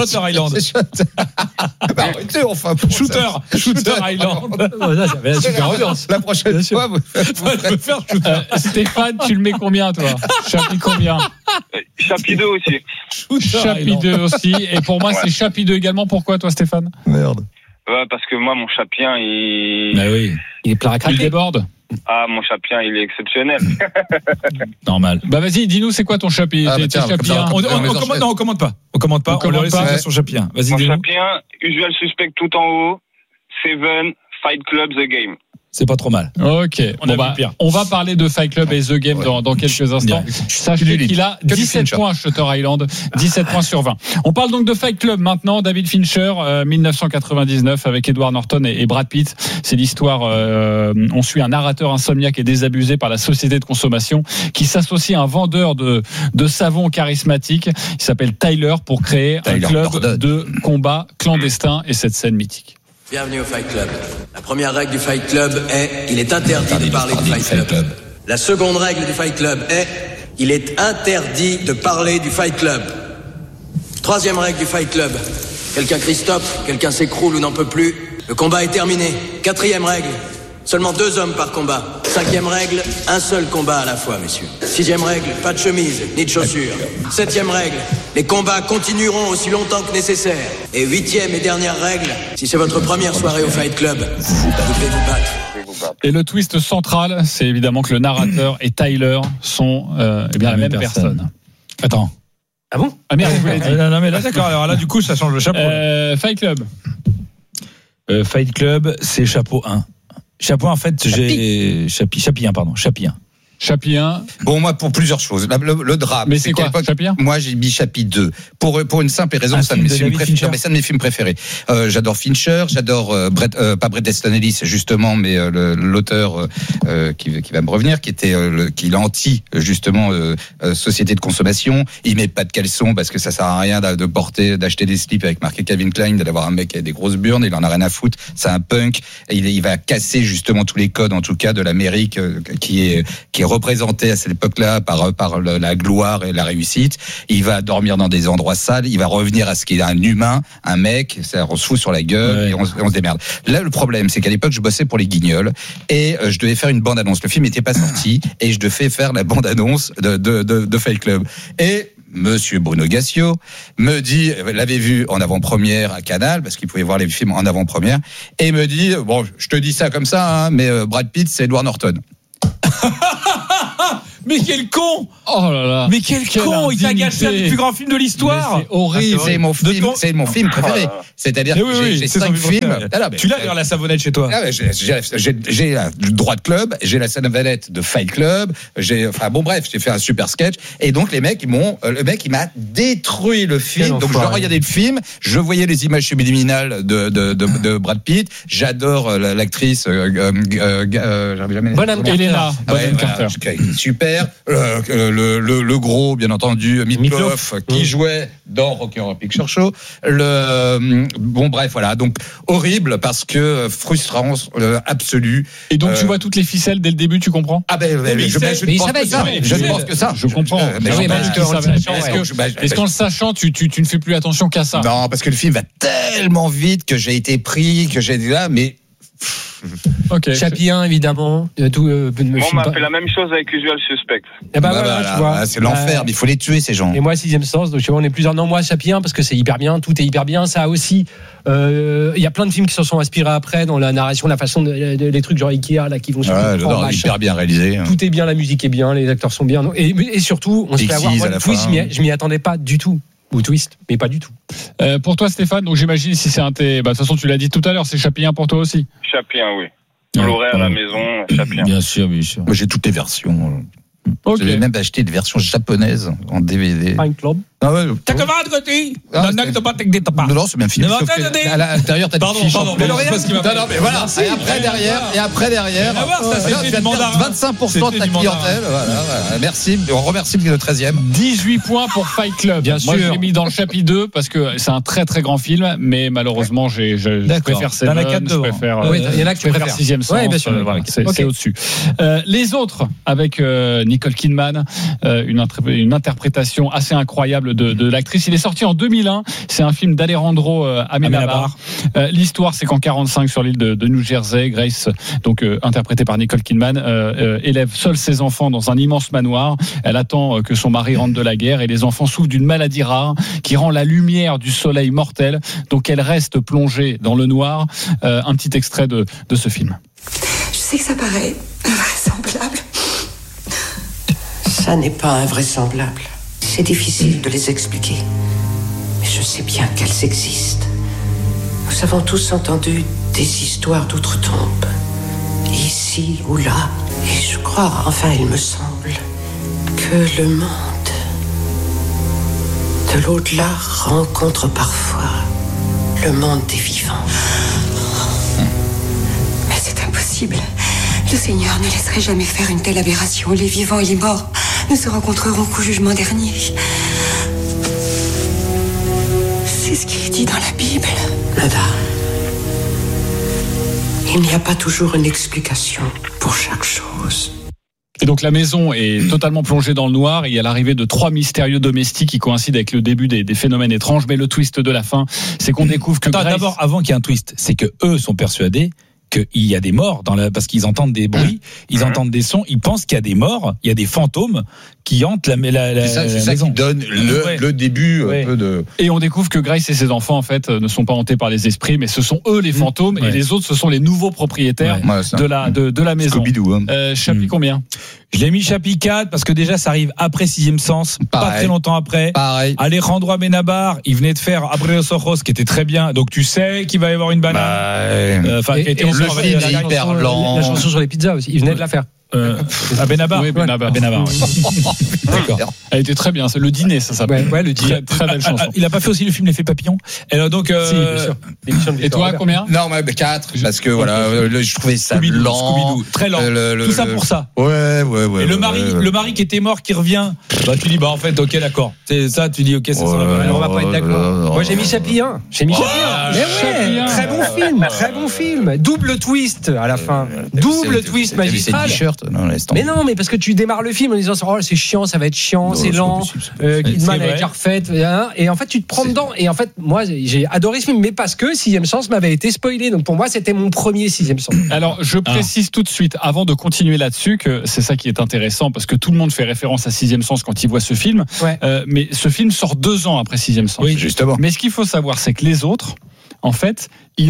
S2: Arrêtez enfin.
S1: Shooter Island.
S4: Ça avait la super ambiance.
S2: La prochaine fois,
S1: je peux faire Shooter.
S3: Stéphane, tu le mets combien toi? Chapitre combien?
S7: Chapitre 2 aussi.
S3: Chapitre 2 aussi. Et pour moi, c'est chapitre 2 également. Pourquoi toi, Stéphane?
S2: Merde.
S7: Parce que moi, mon chapien, il
S3: est plein à craquer. Il déborde.
S7: Ah, mon chapien, il est exceptionnel.
S1: Normal.
S3: Vas-y, dis-nous, c'est quoi ton chapien?
S1: On commande pas. On commande pas sur chapien. Vas-y,
S7: mon chapien, Usual Suspect tout en haut, Seven, Fight Club, The Game.
S1: C'est pas trop mal.
S3: Ok. On va parler de Fight Club et The Game dans quelques instants. Sachez qu'il a 17 points à Shutter Island, 17 points sur 20. On parle donc de Fight Club maintenant. David Fincher, 1999 avec Edward Norton et Brad Pitt. C'est l'histoire. On suit un narrateur insomniaque et désabusé par la société de consommation qui s'associe à un vendeur de savon charismatique. Il s'appelle Tyler pour créer un club de combat clandestin et cette scène mythique.
S8: Bienvenue au Fight Club. La première règle du Fight Club est il est interdit de parler du Fight Club. La seconde règle du Fight Club est il est interdit de parler du Fight Club. Troisième règle du Fight Club. Quelqu'un crie stop, quelqu'un s'écroule ou n'en peut plus. Le combat est terminé. Quatrième règle. Seulement 2 hommes par combat. Cinquième règle, un seul combat à la fois, messieurs. Sixième règle, pas de chemise, ni de chaussures. Septième règle, les combats continueront aussi longtemps que nécessaire. Et huitième et dernière règle, si c'est votre première soirée au Fight Club, vous devez vous battre.
S3: Et le twist central, c'est évidemment que le narrateur et Tyler sont la même personne.
S1: Attends.
S4: Ah bon?
S3: Ah merde, vous l'avez dit.
S1: Non mais là d'accord, alors là du coup ça change le chapeau.
S3: Fight Club.
S1: Fight Club, c'est chapeau 1. Chapeau, en fait, j'ai. Chapitre 1, pardon. Chapitre 1.
S3: Chapitre 1.
S2: Bon, moi, pour plusieurs choses. Le drame.
S3: Mais c'est quoi, Chapitre 1?
S2: Moi, j'ai mis chapitre 2. Pour une simple raison, c'est un de mes films préférés. Mais c'est un de mes films préférés. J'adore Fincher, j'adore pas Bret Easton Ellis, justement, mais l'auteur qui va me revenir, qui est anti, justement, société de consommation. Il met pas de caleçon parce que ça sert à rien d'acheter des slips avec marqué Calvin Klein, d'avoir un mec qui a des grosses burnes, il en a rien à foutre. C'est un punk. Et il va casser, justement, tous les codes, en tout cas, de l'Amérique, qui est représenté à cette époque-là par la gloire et la réussite. Il va dormir dans des endroits sales, il va revenir à ce qu'il est un humain, un mec, ça on se fout sur la gueule et on se démerde. Là, le problème, c'est qu'à l'époque, je bossais pour les Guignols et je devais faire une bande-annonce. Le film n'était pas sorti et je devais faire la bande-annonce de Fight Club. Et Monsieur Bruno Gassio me dit, l'avait vu en avant-première à Canal, parce qu'il pouvait voir les films en avant-première, et me dit, bon, je te dis ça comme ça, hein, mais Brad Pitt, c'est Edward Norton.
S1: Mais quel con!
S3: Oh là là!
S1: Mais quel con! Il t'a gâché un des plus grands films de l'histoire!
S3: C'est horrible!
S2: C'est mon film préféré. C'est-à-dire que j'ai 5 films.
S1: Tu l'as d'ailleurs la savonnette chez toi?
S2: J'ai le droit de club, j'ai la savonnette de Fight Club, j'ai fait un super sketch. Et donc le mec il m'a détruit le film. Donc je regardais le film, je voyais les images subliminales de Brad Pitt. J'adore l'actrice
S3: Bonham Carter.
S2: Super. Le gros, bien entendu, Meatloaf, qui jouait dans Rocky Horror Picture Show. Voilà. Donc, horrible parce que frustrance absolue.
S3: Et donc, tu vois toutes les ficelles dès le début, tu comprends?
S2: Ah ben, je ne pense que ça.
S3: Je comprends. Est-ce qu'en le sachant, tu ne fais plus attention qu'à ça?
S2: Non, parce que le film va tellement vite que j'ai été pris, que j'ai dit là, mais...
S4: Okay. Chapitre 1, évidemment.
S7: On m'a fait la même chose avec Usual Suspect.
S4: Tu vois,
S2: c'est l'enfer, mais il faut les tuer, ces gens.
S4: Et moi, Sixième Sens, donc tu vois, on est plusieurs. Non, moi, Chapitre 1, parce que c'est hyper bien, tout est hyper bien. Ça aussi, il y a plein de films qui se sont inspirés après dans la narration, la façon les trucs genre Ikea, là, qui vont sur
S2: hyper bien réalisé.
S4: Tout est bien, la musique est bien, les acteurs sont bien. Et surtout, on se fait avoir. Moi, le twist, je m'y attendais pas du tout. Ou twist, mais pas du tout.
S3: Pour toi, Stéphane, donc j'imagine si c'est de toute façon, tu l'as dit tout à l'heure, c'est Chapitre 1 pour toi aussi.
S7: Chapitre 1, oui. On l'aurait à la maison, Chapitre 1.
S1: Bien sûr.
S2: Moi, j'ai toutes les versions.
S3: Okay.
S2: J'ai même acheté des versions japonaises en DVD.
S4: Fight Club.
S2: Ah ouais.
S1: Non, c'est
S2: bien fini. À l'intérieur, t'as
S1: pardon.
S2: Mais voilà. Et après derrière. 25% de ta clientèle. Voilà. Merci. On remercie le 13e.
S3: 18 points pour Fight Club.
S4: Bien sûr.
S3: Moi, je l'ai mis dans le chapitre 2 parce que c'est un très très grand film, mais malheureusement, je préfère Seven.
S1: Je
S3: préfère.
S4: Il y en a que tu préfères.
S3: Sixième Sens.
S4: Bien sûr.
S3: C'est au-dessus. Les autres avec Nicole Kidman, une interprétation assez incroyable de l'actrice. Il est sorti en 2001. C'est un film d'Alejandro Amenábar. L'histoire, c'est qu'en 45 sur l'île de New Jersey, Grace, donc interprétée par Nicole Kidman, élève seule ses enfants dans un immense manoir. Elle attend que son mari rentre de la guerre et les enfants souffrent d'une maladie rare qui rend la lumière du soleil mortelle. Donc elle reste plongée dans le noir. Un petit extrait de ce film.
S9: Je sais que ça paraît invraisemblable.
S10: Ça n'est pas invraisemblable. C'est difficile de les expliquer. Mais je sais bien qu'elles existent. Nous avons tous entendu des histoires d'outre-tombe. Ici ou là. Et je crois, enfin il me semble, que le monde de l'au-delà rencontre parfois le monde des vivants.
S9: Mais c'est impossible. Le Seigneur ne laisserait jamais faire une telle aberration. Les vivants et les morts ne se rencontreront qu'au jugement dernier. C'est ce qui est dit dans la Bible.
S10: Nada. Il n'y a pas toujours une explication pour chaque chose.
S3: Et donc la maison est totalement plongée dans le noir et il y a l'arrivée de 3 mystérieux domestiques qui coïncident avec le début des phénomènes étranges. Mais le twist de la fin, c'est qu'on découvre que Grace...
S1: D'abord, avant qu'il y ait un twist, c'est que eux sont persuadés qu'il y a des morts parce qu'ils entendent des bruits, ils entendent des sons, ils pensent qu'il y a des morts, il y a des fantômes qui hantent la maison.
S2: C'est ça qui donne le début un peu de...
S3: Et on découvre que Grace et ses enfants en fait ne sont pas hantés par les esprits, mais ce sont eux les fantômes et les autres ce sont les nouveaux propriétaires de la maison. Chapitre combien?
S1: Je l'ai mis chapitre 4 parce que déjà ça arrive après Sixième Sens, pas très longtemps après.
S2: Pareil.
S1: Alejandro Amenábar, il venait de faire Abre los ojos qui était très bien, donc tu sais qu'il va y avoir une banane.
S2: Le film est hyper lent.
S4: La chanson sur les pizzas aussi, il venait de la faire.
S1: À Benabar.
S3: Oui, Benabar.
S1: D'accord.
S3: Elle était très bien. C'est le dîner, ça s'appelle.
S4: Ouais, le dîner.
S3: Très belle chanson.
S1: Il a pas fait aussi le film L'effet papillon. Et donc.
S4: Si, bien sûr.
S3: Et toi, combien?
S2: Non, 4, parce que je trouvais ça
S1: Scooby-Doo,
S2: lent.
S1: très lent. Tout ça pour ça.
S2: Ouais.
S1: Et le mari qui était mort, qui revient, tu dis, en fait, ok, d'accord. C'est ça, tu dis, ok, c'est ça.
S4: On va pas être d'accord. Moi, j'ai mis Chaplin. Mais ouais, très bon film. Double twist à la fin. Double twist magistral. Mais non, mais parce que tu démarres le film en disant, c'est chiant, ça va être chiant, c'est lent. Kidman a déjà refait. Et en fait, tu te prends dedans. Et en fait, moi, j'ai adoré ce film, mais parce que Sixième Sens m'avait été spoilé. Donc pour moi, c'était mon premier Sixième Sens.
S3: Alors, je précise tout de suite, avant de continuer là-dessus, que c'est ça qui est intéressant, parce que tout le monde fait référence à Sixième Sens quand il voit ce film.
S4: Ouais.
S3: Mais ce film sort 2 ans après Sixième Sens.
S2: Oui, justement.
S3: Mais ce qu'il faut savoir, c'est que les autres, en fait,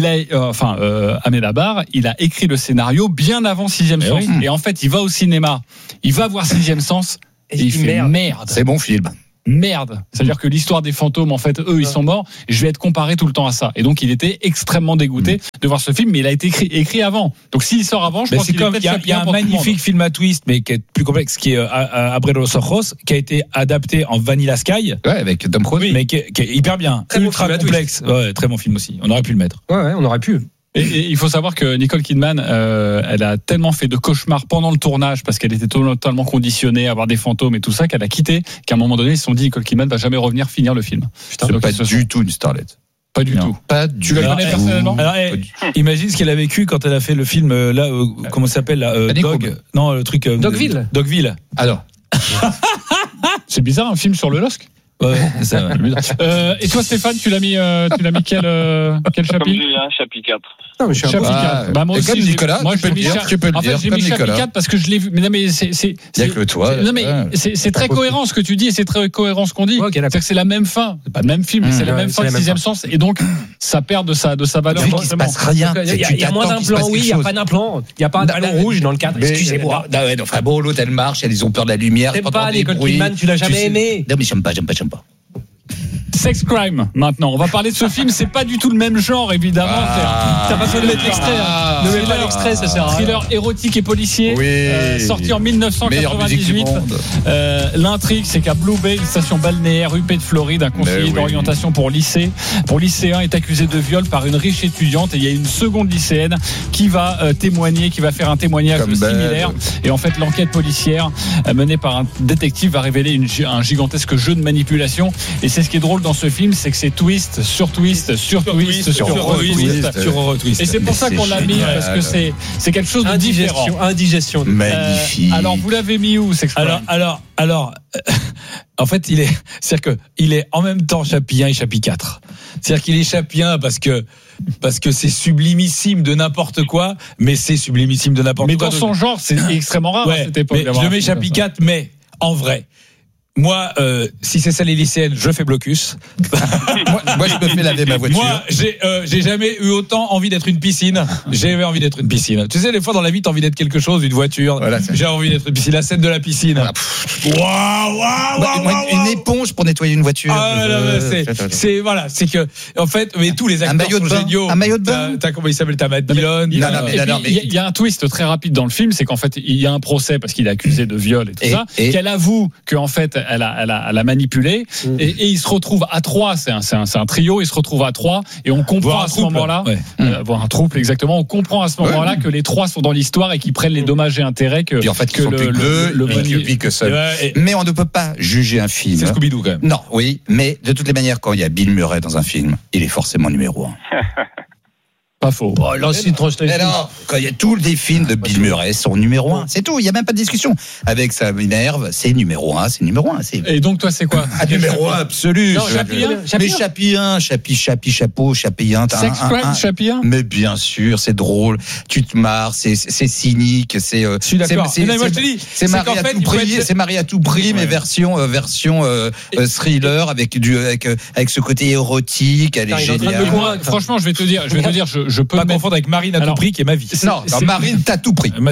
S3: Ahmed Abbar, il a écrit le scénario bien avant Sixième Sens. Et en fait, il va au cinéma, il va voir Sixième Sens, et il fait merde.
S2: C'est bon film.
S3: Merde. C'est-à-dire que l'histoire des fantômes, en fait, eux, ils sont morts. Je vais être comparé tout le temps à ça. Et donc, il était extrêmement dégoûté de voir ce film, mais il a été écrit avant. Donc, s'il sort avant, je pense qu'il est peut-être
S1: il y a un magnifique film à twist, mais qui est plus complexe, qui est Abre los ojos, qui a été adapté en Vanilla Sky.
S2: Ouais, avec Tom Cruise.
S1: Mais qui est hyper bien.
S4: Très
S1: ultra
S4: bon
S1: complexe. Ouais, très bon film aussi. On aurait pu le mettre.
S4: Ouais, on aurait pu.
S3: Et il faut savoir que Nicole Kidman, elle a tellement fait de cauchemars pendant le tournage parce qu'elle était totalement conditionnée à avoir des fantômes et tout ça qu'elle a quitté, qu'à un moment donné ils se sont dit Nicole Kidman va jamais revenir finir le film.
S2: C'est pas du tout une starlette.
S3: Pas du tout.
S2: Pas du
S3: Tu la connais personnellement?
S1: Alors, imagine ce qu'elle a vécu quand elle a fait le film comment ça s'appelle là, Dog. Non, le truc
S4: Dogville.
S1: Dogville.
S2: Alors.
S3: C'est bizarre un film sur le LOSC.
S1: Ouais, c'est ça.
S3: Et toi Stéphane, tu l'as mis quel chapitre?
S7: Comme Julien, chapitre 4.
S4: Non, mais je suis un
S3: chapitre 4. Bah moi aussi,
S2: comme Nicolas,
S3: moi
S2: tu peux le dire.
S3: En fait, j'ai mis chapitre 4 parce que je l'ai vu. Mais non, mais c'est
S2: il y a que toi.
S3: Non mais c'est très cohérent ce que tu dis et c'est très cohérent ce qu'on dit.
S4: Okay,
S3: c'est que c'est la même fin, c'est pas le même film, mais c'est la même fin que Sixième Sens et donc ça perd de sa valeur.
S2: Vu qu'il se passe rien.
S4: Il y a moins d'un plan, oui, il y a pas d'un plan, il y a pas un ballon rouge dans le cadre. Excusez-moi.
S2: Enfin bon, l'autre elle marche, ils ont peur de la lumière.
S4: T'aimes pas Nicole Kidman, tu l'as jamais aimé.
S2: Non mais j'aime pas.
S3: Sex Crime, maintenant. On va parler de ce film. C'est pas du tout le même genre, évidemment.
S4: T'as pas besoin de mettre l'extrait. Ne mets pas l'extrait, ça sert à rien.
S3: Thriller érotique et policier.
S2: Oui.
S3: Sorti en 1998. L'intrigue, c'est qu'à Blue Bay, une station balnéaire UP de Floride, un conseiller d'orientation pour lycéens est accusé de viol par une riche étudiante. Et il y a une seconde lycéenne qui va témoigner, qui va faire un témoignage similaire. Et en fait, l'enquête policière menée par un détective va révéler un gigantesque jeu de manipulation. Et c'est ce qui est drôle dans ce film, c'est que c'est twist sur twist sur twist sur twist. Et c'est pour ça qu'on l'a mis, parce que c'est quelque chose de différent.
S4: Indigestion.
S2: Magnifique.
S3: Alors, vous l'avez mis où, Sex Crime?
S1: Alors, en fait, il est en même temps Chapitre 1 et Chapitre 4. C'est-à-dire qu'il est Chapitre 1 parce que c'est sublimissime de n'importe quoi, mais c'est sublimissime de n'importe quoi.
S3: Mais dans son genre, c'est extrêmement rare à cette époque.
S1: Je le mets Chapitre 4, mais en vrai. Moi, si c'est ça les lycéennes, je fais blocus.
S2: moi, je me fais laver ma voiture.
S1: Moi, j'ai jamais eu autant envie d'être une piscine. J'ai envie d'être une piscine. Tu sais, des fois dans la vie, t'as envie d'être quelque chose, une voiture. Voilà, j'ai envie d'être une piscine. La scène de la piscine.
S2: Une éponge pour nettoyer une voiture.
S1: C'est que, en fait, mais tous les acteurs sont géniaux.
S2: Un maillot de bain.
S1: T'as comment il s'appelle, t'as Matt Dillon.
S3: Il y a un twist très rapide dans le film, c'est qu'en fait, il y a un procès parce qu'il est accusé de viol et tout ça, qu'elle avoue qu'en fait, elle a manipulé et ils se retrouvent à 3, c'est un trio, ils se retrouvent à 3 et on comprend à ce moment-là, voir un trouble exactement, on comprend à ce moment-là que les 3 sont dans l'histoire et qu'ils prennent les dommages et intérêts que,
S2: puis en fait, que le seul. Mais on ne peut pas juger un film.
S1: C'est Scooby-Doo quand même.
S2: Non, oui, mais de toutes les manières, quand il y a Bill Murray dans un film, il est forcément numéro 1.
S3: Pas faux.
S2: Quand il y a tous les films de Bill Murray sont numéro 1. C'est tout. Il n'y a même pas de discussion. Avec ça m'énerve, c'est numéro 1, c'est numéro 1.
S3: Et donc, toi, c'est quoi?
S2: Numéro 1, absolu.
S3: Non,
S2: mais Chapitre 1, chapeau, Chapitre 1.
S3: Sex Crime, Chapitre 1.
S2: Mais bien sûr, c'est drôle. Tu te marres, c'est cynique, c'est.
S1: Je suis d'accord.
S2: C'est marié à tout prix, mais version thriller avec ce côté érotique. Elle est géniale.
S3: Franchement, je vais te dire, je peux
S1: pas confondre avec Marine à tout prix qui est ma vie.
S2: Non, Marine t'as tout pris.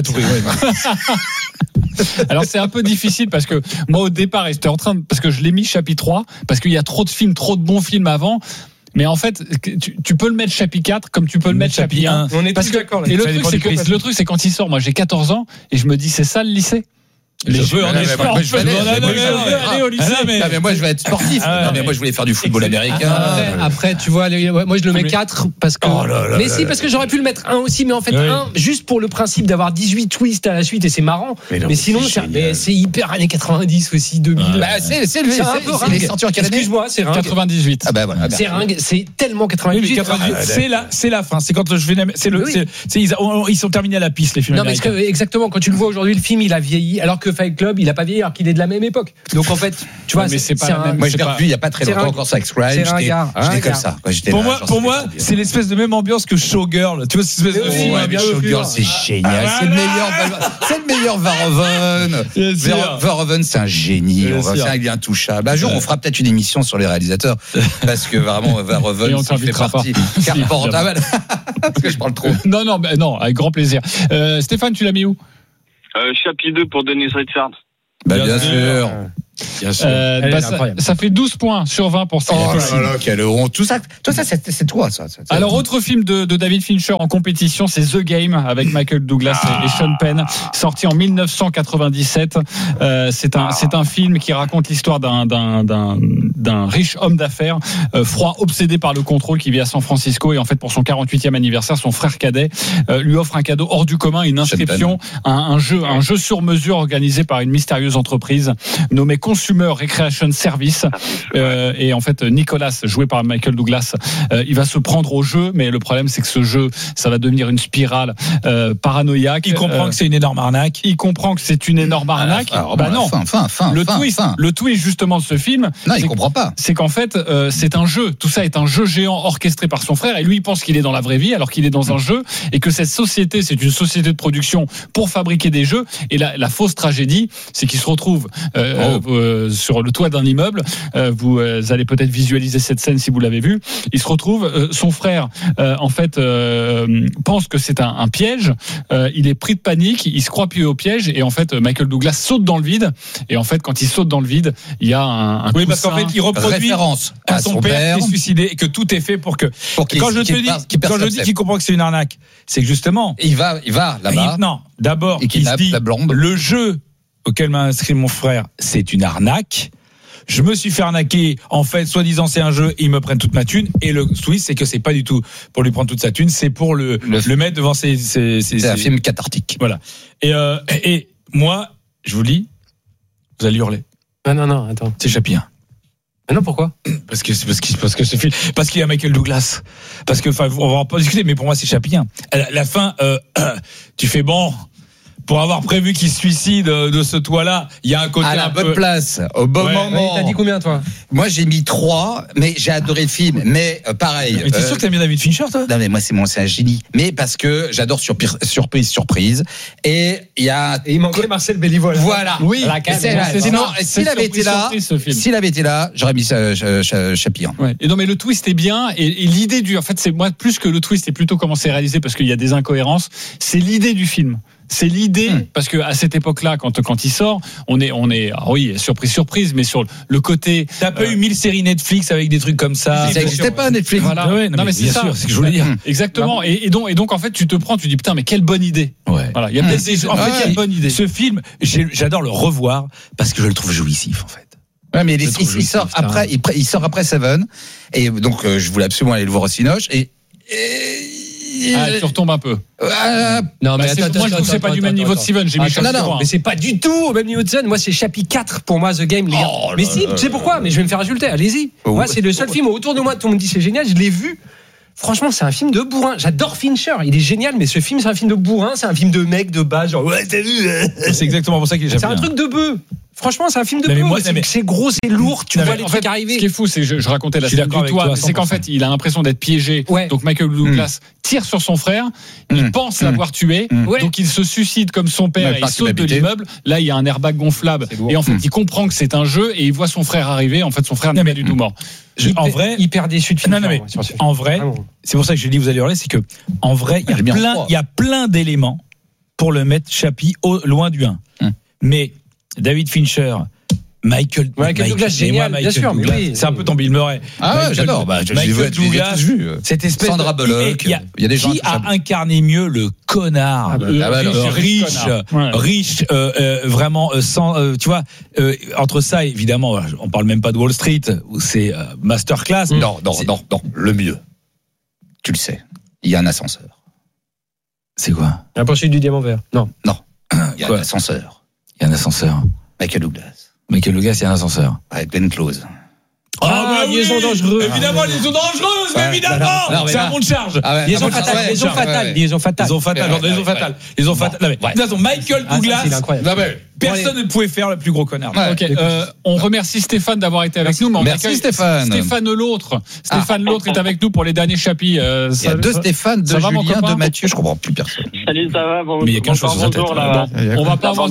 S3: Alors c'est un peu difficile parce que moi au départ j'étais parce que je l'ai mis chapitre 3 parce qu'il y a trop de films, trop de bons films avant. Mais en fait, tu peux le mettre Chapi 4 comme tu peux le mettre Chapi 1.
S4: On est tous d'accord.
S3: Et le truc, c'est quand il sort, moi j'ai 14 ans et je me dis, c'est ça le lycée?
S1: Les jeux en sport.
S3: Aller au lycée.
S2: Mais moi, je vais être sportif. Non, mais moi, je voulais faire du football américain.
S4: Après, tu vois, moi, je le mets 4 parce que. Mais si, parce que j'aurais pu le mettre 1 aussi, mais en fait, 1, juste pour le principe d'avoir 18 twists à la suite et c'est marrant. Mais sinon, c'est hyper années 90 aussi, 2000.
S2: C'est les ceintures canadiennes.
S4: Excuse-moi, c'est ringue.
S3: 98.
S2: Ah bah voilà.
S4: C'est ringue, c'est tellement 98.
S1: C'est la fin. C'est quand je vais. Ils sont terminés à la piste, les films américains.
S4: Non, mais exactement, quand tu le vois aujourd'hui, le film, il a vieilli, alors que Fight Club, il a pas vieilli alors qu'il est de la même époque. Donc en fait, tu vois,
S3: mais c'est pas la même.
S2: Moi, je l'ai revu il y a pas très longtemps encore Sex Crime. J'étais comme ça.
S1: Pour moi, c'est l'espèce de même ambiance que Showgirl. Tu vois, cette espèce de film.
S2: Showgirl, c'est génial. C'est le meilleur Verhoeven. Verhoeven, c'est un génie. C'est un gars intouchable. Un jour, on fera peut-être une émission sur les réalisateurs parce que vraiment Verhoeven, ça fait partie. Parce que je parle trop.
S3: Non, avec grand plaisir. Stéphane, tu l'as mis où?
S7: Chapitre 2 pour Dennis Richards.
S2: Bien sûr.
S3: Ça fait 12 points sur 20 pour ça.
S2: Oh là là, quelle honte. Tout ça, c'est toi, ça.
S3: Alors, autre film de David Fincher en compétition, c'est The Game avec Michael Douglas et Sean Penn, sorti en 1997. C'est un film qui raconte l'histoire d'un riche homme d'affaires, froid, obsédé par le contrôle, qui vit à San Francisco, et en fait, pour son 48e anniversaire, son frère cadet lui offre un cadeau hors du commun, une inscription à un jeu sur mesure organisé par une mystérieuse entreprise nommée Consumer Recreation Service. Et en fait, Nicolas, joué par Michael Douglas, il va se prendre au jeu, mais le problème, c'est que ce jeu, ça va devenir une spirale paranoïaque.
S1: Il comprend que c'est une énorme arnaque.
S3: Il comprend que c'est une énorme arnaque. Le twist justement de ce film,
S2: il comprend pas.
S3: C'est qu'en fait, c'est un jeu. Tout ça est un jeu géant orchestré par son frère, et lui, il pense qu'il est dans la vraie vie, alors qu'il est dans un jeu, et que cette société, c'est une société de production pour fabriquer des jeux. Et la fausse tragédie, c'est qu'il se retrouve sur le toit d'un immeuble. Vous allez peut-être visualiser cette scène si vous l'avez vue. Il se retrouve, son frère en fait pense que c'est un piège. Il est pris de panique, il se croit pieds au piège, et en fait Michael Douglas saute dans le vide. Et en fait, quand il saute dans le vide, il y a un
S1: oui, parce qu'en fait, il reproduit
S2: référence
S1: à son père qui est suicidé, et que tout est fait pour que quand je dis qu'il comprend que c'est une arnaque, c'est que justement
S2: il va là-bas.
S1: Non, d'abord il se dit le jeu auquel m'a inscrit mon frère, c'est une arnaque. Je me suis fait arnaquer. En fait, soi-disant, c'est un jeu, ils me prennent toute ma thune. Et le twist, c'est que c'est pas du tout pour lui prendre toute sa thune, c'est pour le mettre devant c'est
S2: un film cathartique.
S1: Voilà. Et moi, je vous dis, vous allez hurler.
S4: Ah non, attends.
S1: C'est Chapi 1.
S4: Ah non, pourquoi?
S1: Parce que ce film, parce qu'il y a Michael Douglas. Parce que, on va pas discuter, mais pour moi, c'est Chapi 1. La fin, tu fais bon. Pour avoir prévu qu'il se suicide de ce toit-là, il y a un côté
S2: à la bonne place, au bon moment.
S4: T'as dit combien, toi?
S2: Moi, j'ai mis 3, mais j'ai adoré le film. Mais pareil.
S1: Mais t'es sûr que t'aimes bien David Fincher, toi?
S2: Non, mais moi, c'est un génie. Mais parce que j'adore surprise. Et il manquait Marcel Bélivois. Voilà.
S3: Oui.
S2: Sinon, s'il avait été là, j'aurais mis Chapi 1.
S3: Ouais. Et non, mais le twist est bien. Et l'idée en fait, c'est moi, plus que le twist, et plutôt comment c'est réalisé, parce qu'il y a des incohérences. C'est l'idée du film. C'est l'idée, parce que à cette époque-là, quand il sort, on est, oui, surprise, mais sur le côté.
S1: T'as pas eu 1000 séries Netflix avec des trucs comme ça.
S2: Ça n'existait pas Netflix.
S3: Voilà.
S1: Ouais, non, mais c'est ça. C'est ce que je voulais dire.
S3: Exactement. Et donc, en fait, tu dis, putain, mais quelle bonne idée.
S1: Ouais.
S3: Voilà. Il y a peut-être quelle bonne idée.
S1: Ce film, j'adore le revoir parce que je le trouve jouissif, en fait.
S2: Ouais, mais il sort après Seven. Et donc, je voulais absolument aller le voir au Cinoche.
S3: Tu retombes un peu.
S4: Non, mais
S3: moi je trouve que c'est pas du même niveau de Steven. J'ai mis
S4: non, mais c'est pas du tout au même niveau de Steven. Moi, c'est Chapi 4 pour moi, The Game, les gars. Mais si, tu sais pourquoi? Mais je vais me faire insulter. Allez-y. Moi, c'est le seul film autour de moi. Tout le monde dit c'est génial. Je l'ai vu. Franchement, c'est un film de bourrin. J'adore Fincher. Il est génial, mais ce film, c'est un film de bourrin. C'est un film de mec de base. Genre, ouais, t'as vu?
S1: C'est exactement pour ça qu'il est
S4: C'est un truc de bœuf. Franchement, c'est un film de bœuf. C'est gros, c'est lourd. Tu vois les trucs arriver.
S3: Ce qui est fou, c'est que je racontais la scène du toit. C'est qu'en fait, il a l'impression d'être piégé. Ouais. Donc Michael Douglas tire sur son frère. Il pense l'avoir tué. Donc il se suicide comme son père et il saute de l'immeuble. Là, il y a un airbag gonflable. Et en fait, il comprend que c'est un jeu et il voit son frère arriver. En fait, son frère n'est pas du tout mort.
S1: En vrai,
S4: hyper déçu de Fincher.
S1: En vrai, c'est pour ça que je dis vous allez hurler, c'est que en vrai, il y a plein d'éléments pour le mettre Chapi loin du 1. Mais David Fincher, Michael
S4: Douglas, génial, bien sûr.
S1: Douglas,
S4: oui,
S1: c'est un peu ton Bill Murray.
S2: Ah ouais, j'adore.
S1: Michael Douglas, cette espèce
S2: Sandra Bullock.
S1: Il y a des gens qui a incarné mieux le connard, riche, vraiment sans, tu vois, entre ça évidemment, on parle même pas de Wall Street où c'est masterclass.
S2: Non, le mieux. Tu le sais. Il y a un ascenseur.
S1: C'est quoi?
S4: La poursuite du diamant vert. Non.
S2: Il y a un ascenseur.
S1: Il y a un ascenseur.
S2: Michael Douglas,
S1: il y a un ascenseur.
S2: Avec Glenn Close.
S4: Liaison dangereuse.
S1: Évidemment, liaison dangereuse, mais évidemment. C'est un bon de charge.
S4: Liaison fatale. Liaison fatale.
S1: Michael Douglas. Personne ne pouvait faire le plus gros connard.
S3: On remercie Stéphane d'avoir été avec nous.
S2: Merci Stéphane.
S3: Stéphane l'autre est avec nous pour les derniers chapitres.
S2: Il y a deux Stéphane, deux Julien, deux Mathieu. Je comprends plus personne.
S7: Salut, ça va?
S1: Mais il y a qu'un chose sur sa tête.
S3: On va pas avoir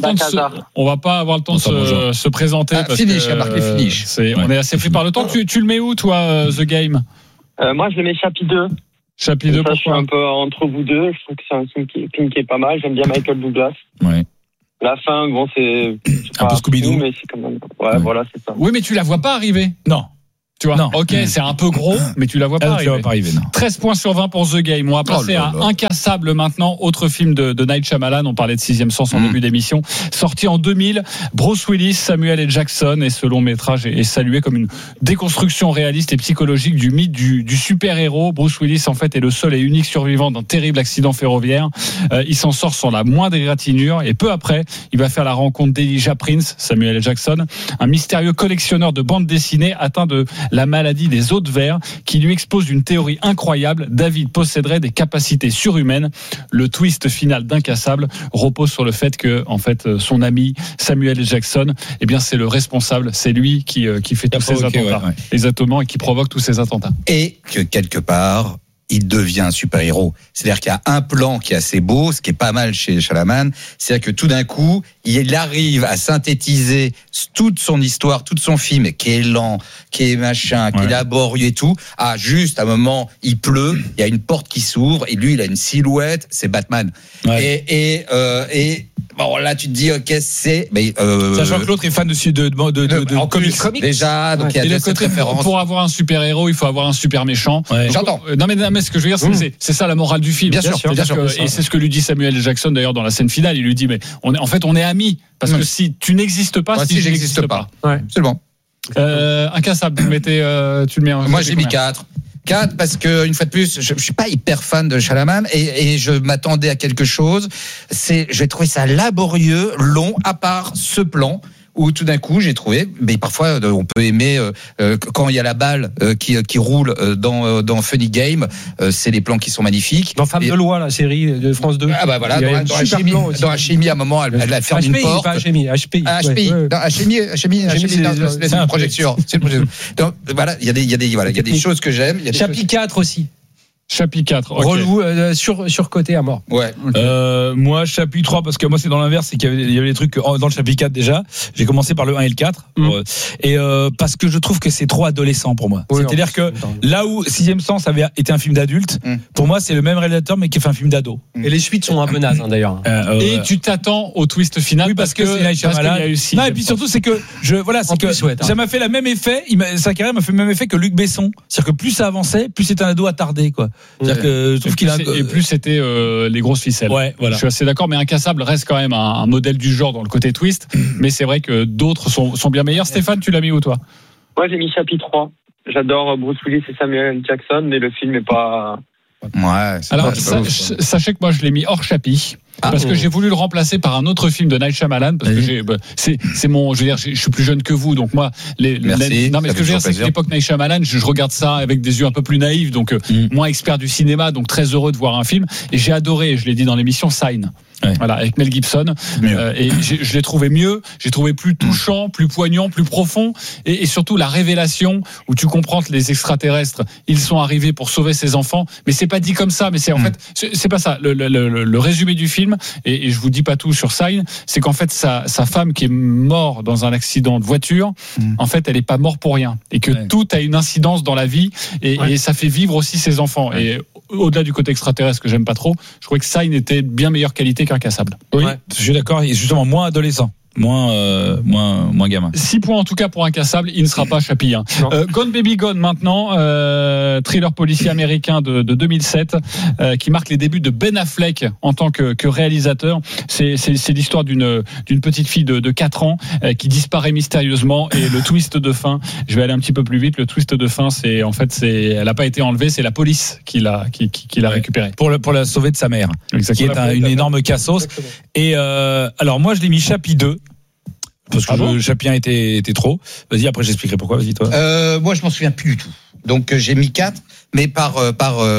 S3: le temps de se présenter.
S2: Finish, il y a marqué finish.
S3: On est assez pris par le temps. Tu le mets où, toi, The Game?
S7: Moi, je le mets chapitre 2.
S3: Chapitre 2,
S7: pourquoi? Je suis un peu entre vous deux. Je trouve que c'est un film qui est pas mal. J'aime bien Michael Douglas.
S1: Ouais.
S7: La fin, bon, c'est
S1: un peu Scooby-Doo,
S7: mais c'est quand même. Ouais, voilà, c'est ça.
S3: Oui, mais tu la vois pas arriver.
S1: Non.
S3: Tu vois,
S1: non.
S3: Ok, c'est un peu gros, mais tu la vois pas arriver.
S1: Non.
S3: 13 points sur 20 pour The Game. On va passer à Incassable maintenant, autre film de Night Shyamalan. On parlait de Sixième Sens en début d'émission. Sorti en 2000, Bruce Willis, Samuel L. Jackson, et ce long métrage est salué comme une déconstruction réaliste et psychologique du mythe du super-héros. Bruce Willis, en fait, est le seul et unique survivant d'un terrible accident ferroviaire. Il s'en sort sans la moindre égratignure, et peu après, il va faire la rencontre d'Elijah Prince, Samuel L. Jackson, un mystérieux collectionneur de bandes dessinées atteint de la maladie des os de verre, qui lui expose une théorie incroyable. David posséderait des capacités surhumaines. Le twist final d'Incassable repose sur le fait que, en fait, son ami Samuel Jackson, eh bien, c'est le responsable. C'est lui qui fait tous ces attentats, exactement, et qui provoque tous ces attentats.
S2: Et que quelque part, il devient un super-héros. C'est-à-dire qu'il y a un plan qui est assez beau, ce qui est pas mal chez Shyamalan, c'est-à-dire que tout d'un coup, il arrive à synthétiser toute son histoire, tout son film, qui est lent, qui est machin, qui est laborieux et tout. Ah, juste à un moment, il pleut, il y a une porte qui s'ouvre, et lui, il a une silhouette, c'est Batman. Ouais. Et bon, là, tu te dis, ok, c'est.
S1: Sachant que l'autre est fan de
S2: comics. Déjà, donc il y a cette référence.
S3: Pour avoir un super-héros, il faut avoir un super méchant.
S2: Ouais. J'entends.
S3: Non, mais ce que je veux dire, c'est ça la morale du film.
S2: Bien sûr.
S3: Et c'est ce que lui dit Samuel L. Jackson, d'ailleurs, dans la scène finale. Il lui dit, mais on est amis. Parce que si tu n'existes pas, si je n'existe pas.
S2: Ouais. Absolument.
S3: Incassable, tu le mets en.
S2: Moi, j'ai mis 4. 4 parce que, une fois de plus, je suis pas hyper fan de Shyamalan et je m'attendais à quelque chose. J'ai trouvé ça laborieux, long, à part ce plan où tout d'un coup j'ai trouvé, mais parfois on peut aimer quand il y a la balle qui roule dans Funny Game, c'est les plans qui sont magnifiques.
S4: Dans Femme de loi, la série de France 2.
S2: Ah bah voilà, dans Hachemi, à un moment, elle ferme une porte.
S4: HPI.
S2: C'est une projection. Donc voilà, il y a des choses que j'aime.
S4: Chapitre 4 aussi.
S3: Chapitre 4. Okay.
S4: Relou, surcoté à mort.
S2: Ouais.
S1: Moi, chapitre 3, parce que moi, c'est dans l'inverse, c'est qu'il y avait des trucs dans le chapitre 4 déjà. J'ai commencé par le 1 et le 4. Parce que je trouve que c'est trop adolescent pour moi. Oui, c'est-à-dire que là où Sixième Sens avait été un film d'adulte, pour moi, c'est le même réalisateur, mais qui fait un film d'ado.
S4: Et les suites sont un peu nazes, d'ailleurs.
S3: Et tu t'attends au twist final.
S1: Oui, parce que c'est Night Shyamalan. Non, et puis surtout, c'est que, ça m'a fait le même effet, sa carrière m'a fait le même effet que Luc Besson. C'est-à-dire que plus ça avançait, plus c'était un ado attardé, quoi. C'est-à-dire que je trouve qu'il a
S3: et plus c'était les grosses ficelles.
S1: Ouais, voilà.
S3: Je suis assez d'accord, mais Incassable reste quand même un modèle du genre dans le côté twist. Mais c'est vrai que d'autres sont bien meilleurs. Stéphane, tu l'as mis où toi?
S7: Moi, j'ai mis chapitre 3. J'adore Bruce Willis et Samuel L. Jackson, mais le film n'est pas.
S2: Ouais.
S3: Alors, sachez que moi, je l'ai mis hors chapitre. Parce que j'ai voulu le remplacer par un autre film de Night Shyamalan, parce que c'est mon, je veux dire, je suis plus jeune que vous, donc moi, non, mais ce que je veux dire, c'est que l'époque Night Shyamalan, je regarde ça avec des yeux un peu plus naïfs, donc moins expert du cinéma, donc très heureux de voir un film, et j'ai adoré, je l'ai dit dans l'émission, Sign. Ouais. Voilà, avec Mel Gibson, et je l'ai trouvé mieux, j'ai trouvé plus touchant, plus poignant, plus profond, et surtout la révélation où tu comprends que les extraterrestres, ils sont arrivés pour sauver ses enfants, mais c'est pas dit comme ça, mais c'est en fait, c'est pas ça. Le résumé du film, et je vous dis pas tout sur Sign, c'est qu'en fait sa femme qui est morte dans un accident de voiture, en fait elle est pas morte pour rien, et que tout a une incidence dans la vie, et ça fait vivre aussi ses enfants. Et au-delà du côté extraterrestre que j'aime pas trop, je trouvais que Sign était bien meilleure qualité qu'Incassable.
S1: Oui, je suis d'accord, et justement moins adolescent. moins gamin.
S3: 6 points en tout cas pour Incassable, il ne sera pas Chappie. Gone Baby Gone maintenant, thriller policier américain de 2007 qui marque les débuts de Ben Affleck en tant que réalisateur. C'est l'histoire d'une petite fille de 4 ans qui disparaît mystérieusement, et le twist de fin, je vais aller un petit peu plus vite, le twist de fin, elle n'a pas été enlevée, c'est la police qui l'a récupérée.
S1: Pour la sauver de sa mère. Exactement. Qui est une énorme cassos. Et alors moi je l'ai mis Chappie 2. Parce que le Chappie 1 était trop. Vas-y, après j'expliquerai pourquoi. Vas-y toi.
S2: Moi je m'en souviens plus du tout. Donc j'ai mis 4, mais parce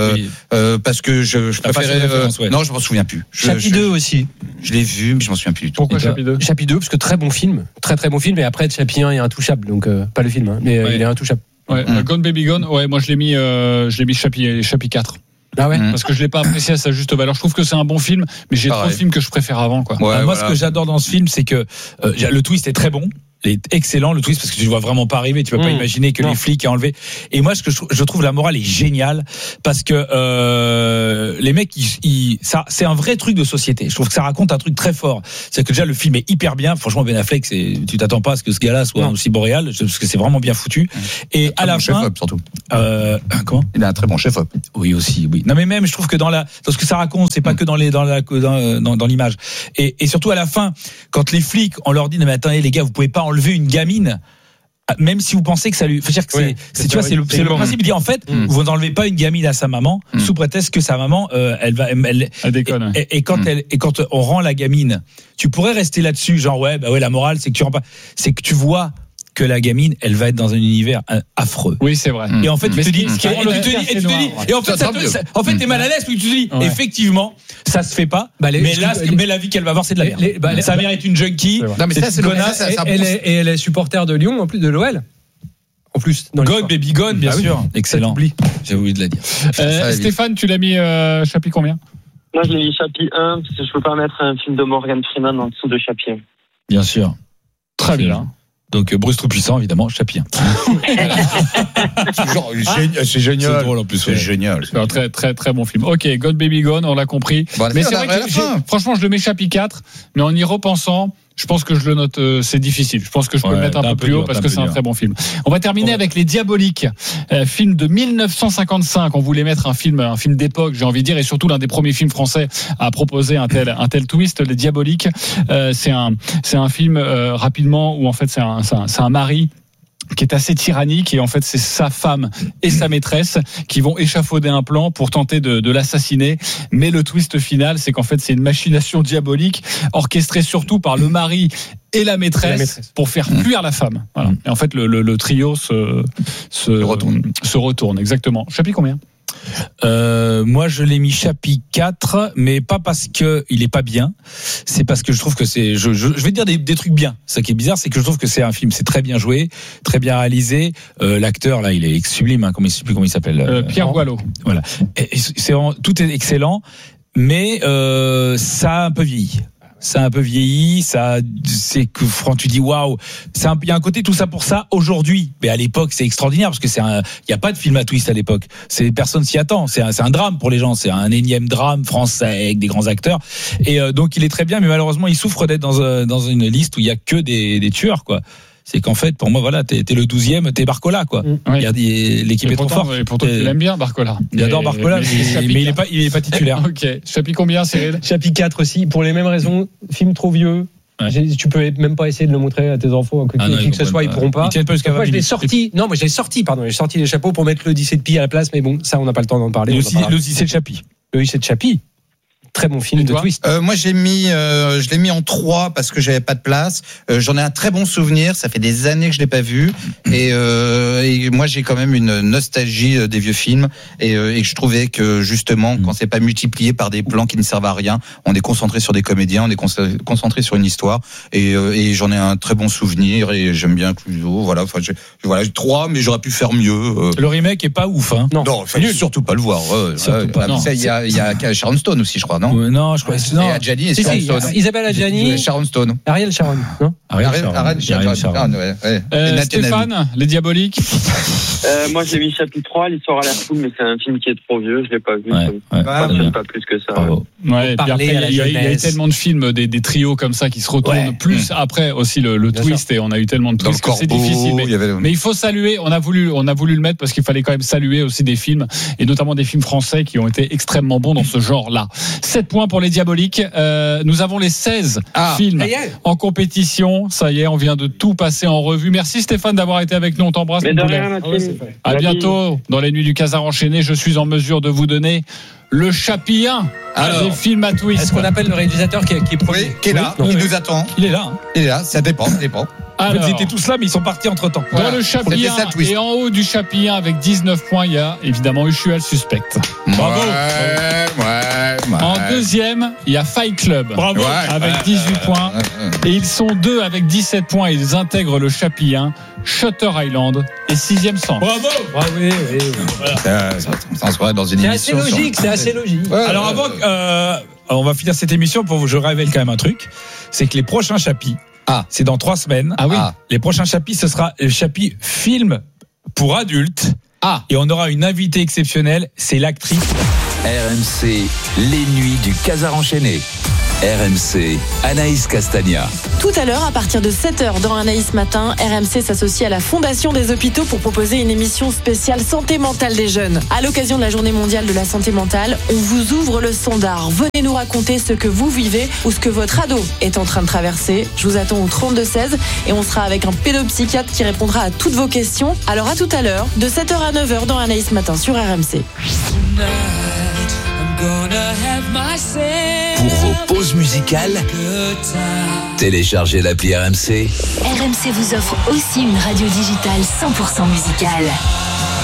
S2: que je préférais. Non, je m'en souviens plus.
S4: Chappie 2 aussi.
S2: Je l'ai vu, mais je m'en souviens plus du tout.
S3: Pourquoi Chappie 2 ?
S4: Chappie 2 parce que très bon film, très bon film. Et après Chappie 1 est intouchable, donc pas le film, mais il est intouchable.
S3: Ouais, Gone Baby Gone. Ouais, moi je l'ai mis Chappie 4.
S4: Ah ouais.
S3: Parce que je l'ai pas apprécié à sa juste valeur. Je trouve que c'est un bon film, mais j'ai trop de films que je préfère avant, quoi.
S1: Ouais, moi, ce que j'adore dans ce film, c'est que le twist est très bon. Il est excellent, le twist, parce que tu ne vois vraiment pas arriver. Tu peux pas imaginer que les flics aient enlevé. Et moi, je trouve la morale est géniale, parce que les mecs, ça, c'est un vrai truc de société. Je trouve que ça raconte un truc très fort. C'est que déjà le film est hyper bien. Franchement, Ben Affleck, tu t'attends pas à ce que ce gars-là soit aussi boréal, parce que c'est vraiment bien foutu. Et à la fin,
S2: chef-op surtout.
S1: Comment ?
S2: Il a un très bon chef-op.
S1: Oui aussi, oui. Non mais même, je trouve que dans ce que ça raconte, c'est pas que dans l'image. Et surtout à la fin, quand les flics, on leur dit non mais attendez les gars, vous pouvez pas enlever une gamine, même si vous pensez que ça lui, faut dire que c'est le principe de dire en fait, vous n'enlevez pas une gamine à sa maman sous prétexte que sa maman elle
S3: déconne.
S1: Et quand on rend la gamine, tu pourrais rester là-dessus genre la morale c'est que tu rends pas, c'est que tu vois que la gamine, elle va être dans un univers affreux.
S3: Oui, c'est vrai.
S1: Et en fait, tu te dis, et en fait, t'es mal à l'aise, parce que tu te dis, effectivement, ça se fait pas. Mais la vie qu'elle va avoir, c'est de la merde. Sa mère est une junkie.
S4: Non, mais ça, c'est connasse. Et elle est supporter de Lyon, en plus de l'OL. En plus.
S1: Gone Baby Gone, bien sûr. Excellent. J'ai oublié de la dire.
S3: Stéphane, tu l'as mis Chappie combien ?
S11: Moi, je l'ai mis Chappie 1, parce que je peux pas mettre un film de Morgan Freeman en dessous de Chappie 1.
S1: Bien sûr.
S3: Très bien.
S1: Donc Bruce Tout-Puissant, évidemment, Chappie 1.
S2: C'est génial.
S1: C'est drôle en plus.
S2: C'est génial.
S3: C'est un très très très bon film. Ok, Gone Baby Gone, on l'a compris. Mais c'est vrai que franchement, je le mets Chappie 4, mais en y repensant, je pense que je le note, c'est difficile. Je pense que je peux le mettre un peu plus haut parce que c'est un très bon film. On va terminer avec Les Diaboliques, film de 1955. On voulait mettre un film d'époque, j'ai envie de dire, et surtout l'un des premiers films français à proposer un tel twist. Les Diaboliques, c'est un film rapidement où en fait c'est un mari qui est assez tyrannique, et en fait c'est sa femme et sa maîtresse qui vont échafauder un plan pour tenter de l'assassiner, mais le twist final c'est qu'en fait c'est une machination diabolique orchestrée surtout par le mari et la maîtresse pour faire fuir la femme. Voilà. Et en fait le trio se retourne exactement. Chapitre combien ?
S1: Moi je l'ai mis Chappie 4, mais pas parce que il est pas bien, c'est parce que je trouve que je vais te dire des trucs bien. Ce qui est bizarre, c'est que je trouve que c'est un film, c'est très bien joué, très bien réalisé. L'acteur là, il est sublime, comment il s'appelle,
S3: Pierre Boileau.
S1: Voilà. Et tout est excellent, mais ça a un peu vieilli. Ça a un peu vieilli, c'est que tu dis waouh, il y a un côté tout ça pour ça aujourd'hui, mais à l'époque c'est extraordinaire parce que il y a pas de film à twist à l'époque. Personne s'y attend, c'est un drame pour les gens, c'est un énième drame français avec des grands acteurs, et donc il est très bien, mais malheureusement il souffre d'être dans une liste où il y a que des tueurs quoi. C'est qu'en fait, pour moi, voilà, t'es le 12e, t'es Barcola, quoi.
S3: Oui.
S1: L'équipe est trop forte.
S3: Et pourtant, tu l'aimes bien, Barcola.
S1: Il adore Barcola, mais il est pas titulaire.
S3: Ok. Chapitre combien, Cyril ?
S4: Chapitre 4 aussi, pour les mêmes raisons. Film trop vieux. Ouais. Tu peux même pas essayer de le montrer à tes enfants, qui que ce soit, ils pourront pas. Moi, je l'ai sorti. Non, moi, j'ai sorti les chapeaux pour mettre l'Odyssée de Pi à la place, mais bon, ça, on n'a pas le temps d'en parler.
S1: L'Odyssée de Chappie.
S4: L'Odyssée de Chappie. Très bon film de twist.
S2: Moi, je l'ai mis en 3 parce que j'avais pas de place. J'en ai un très bon souvenir. Ça fait des années que je l'ai pas vu. Et moi, j'ai quand même une nostalgie des vieux films. Et je trouvais que, justement, quand c'est pas multiplié par des plans qui ne servent à rien, on est concentré sur des comédiens, on est concentré sur une histoire. Et j'en ai un très bon souvenir. Et j'aime bien Clouseau. Voilà. Enfin, voilà, 3, mais j'aurais pu faire mieux.
S1: Le remake est pas ouf, hein.
S2: Non, il fallait surtout pas le voir. Il y a Sharon Stone aussi, je crois. Non, non?
S1: Non, je crois. Non.
S2: Et Adjani et Sharon Stone.
S4: Isabelle Adjani.
S2: Sharon Stone.
S4: Ariel Sharon, non?
S2: Ariel Sharon, ouais.
S3: Stéphane, Les Diaboliques.
S11: Moi, j'ai mis chapitre 3, l'histoire a l'air cool, mais c'est un film qui est trop vieux, je l'ai pas vu. Pas plus que ça.
S3: Ouais, puis après, il y a eu tellement de films, des trios comme ça qui se retournent plus après aussi le twist, et on a eu tellement de twists que c'est difficile. Mais il faut saluer, on a voulu le mettre parce qu'il fallait quand même saluer aussi des films, et notamment des films français qui ont été extrêmement bons dans ce genre-là. 7 points pour Les Diaboliques. Nous avons les 16 films en compétition. Ça y est, on vient de tout passer en revue. Merci Stéphane d'avoir été avec nous. On t'embrasse. À bientôt dans les nuits du Casar enchaîné. Je suis en mesure de vous donner le Chapi 1 des films à twist.
S4: Est-ce qu'on appelle le réalisateur qui est premier?
S2: Oui, qui est là, il nous attend.
S1: Il est là.
S2: Il est là, ça dépend.
S1: Alors, ils étaient tous là, mais ils sont partis entre-temps.
S3: Dans le Chapi 1 et en haut du Chapi 1 avec 19 points, il y a évidemment Usual Suspect. Bravo. En deuxième, il y a Fight Club.
S1: Bravo.
S3: Avec 18 points. Et ils sont 2 avec 17 points. Ils intègrent le Chapi 1. Shutter Island et Sixième Sens.
S1: Bravo.
S4: Oui.
S2: Voilà. Ça se voit dans une émission.
S4: C'est assez logique.
S1: Alors avant, on va finir cette émission je révèle quand même un truc, c'est que les prochains chapis, c'est dans 3 semaines.
S3: Ah oui.
S1: Les prochains chapis, ce sera le chapitre film pour adultes. Et on aura une invitée exceptionnelle, c'est l'actrice.
S12: RMC, les nuits du Casar enchaîné. RMC, Anaïs Castagna.
S13: Tout à l'heure, à partir de 7h dans Anaïs Matin, RMC s'associe à la Fondation des Hôpitaux pour proposer une émission spéciale santé mentale des jeunes. À l'occasion de la Journée mondiale de la santé mentale, on vous ouvre le standard. Venez nous raconter ce que vous vivez ou ce que votre ado est en train de traverser. Je vous attends au 32-16 et on sera avec un pédopsychiatre qui répondra à toutes vos questions. Alors à tout à l'heure, de 7h à 9h dans Anaïs Matin sur RMC.
S12: Pour vos pauses musicales, téléchargez l'appli RMC.
S14: RMC vous offre aussi une radio digitale 100% musicale.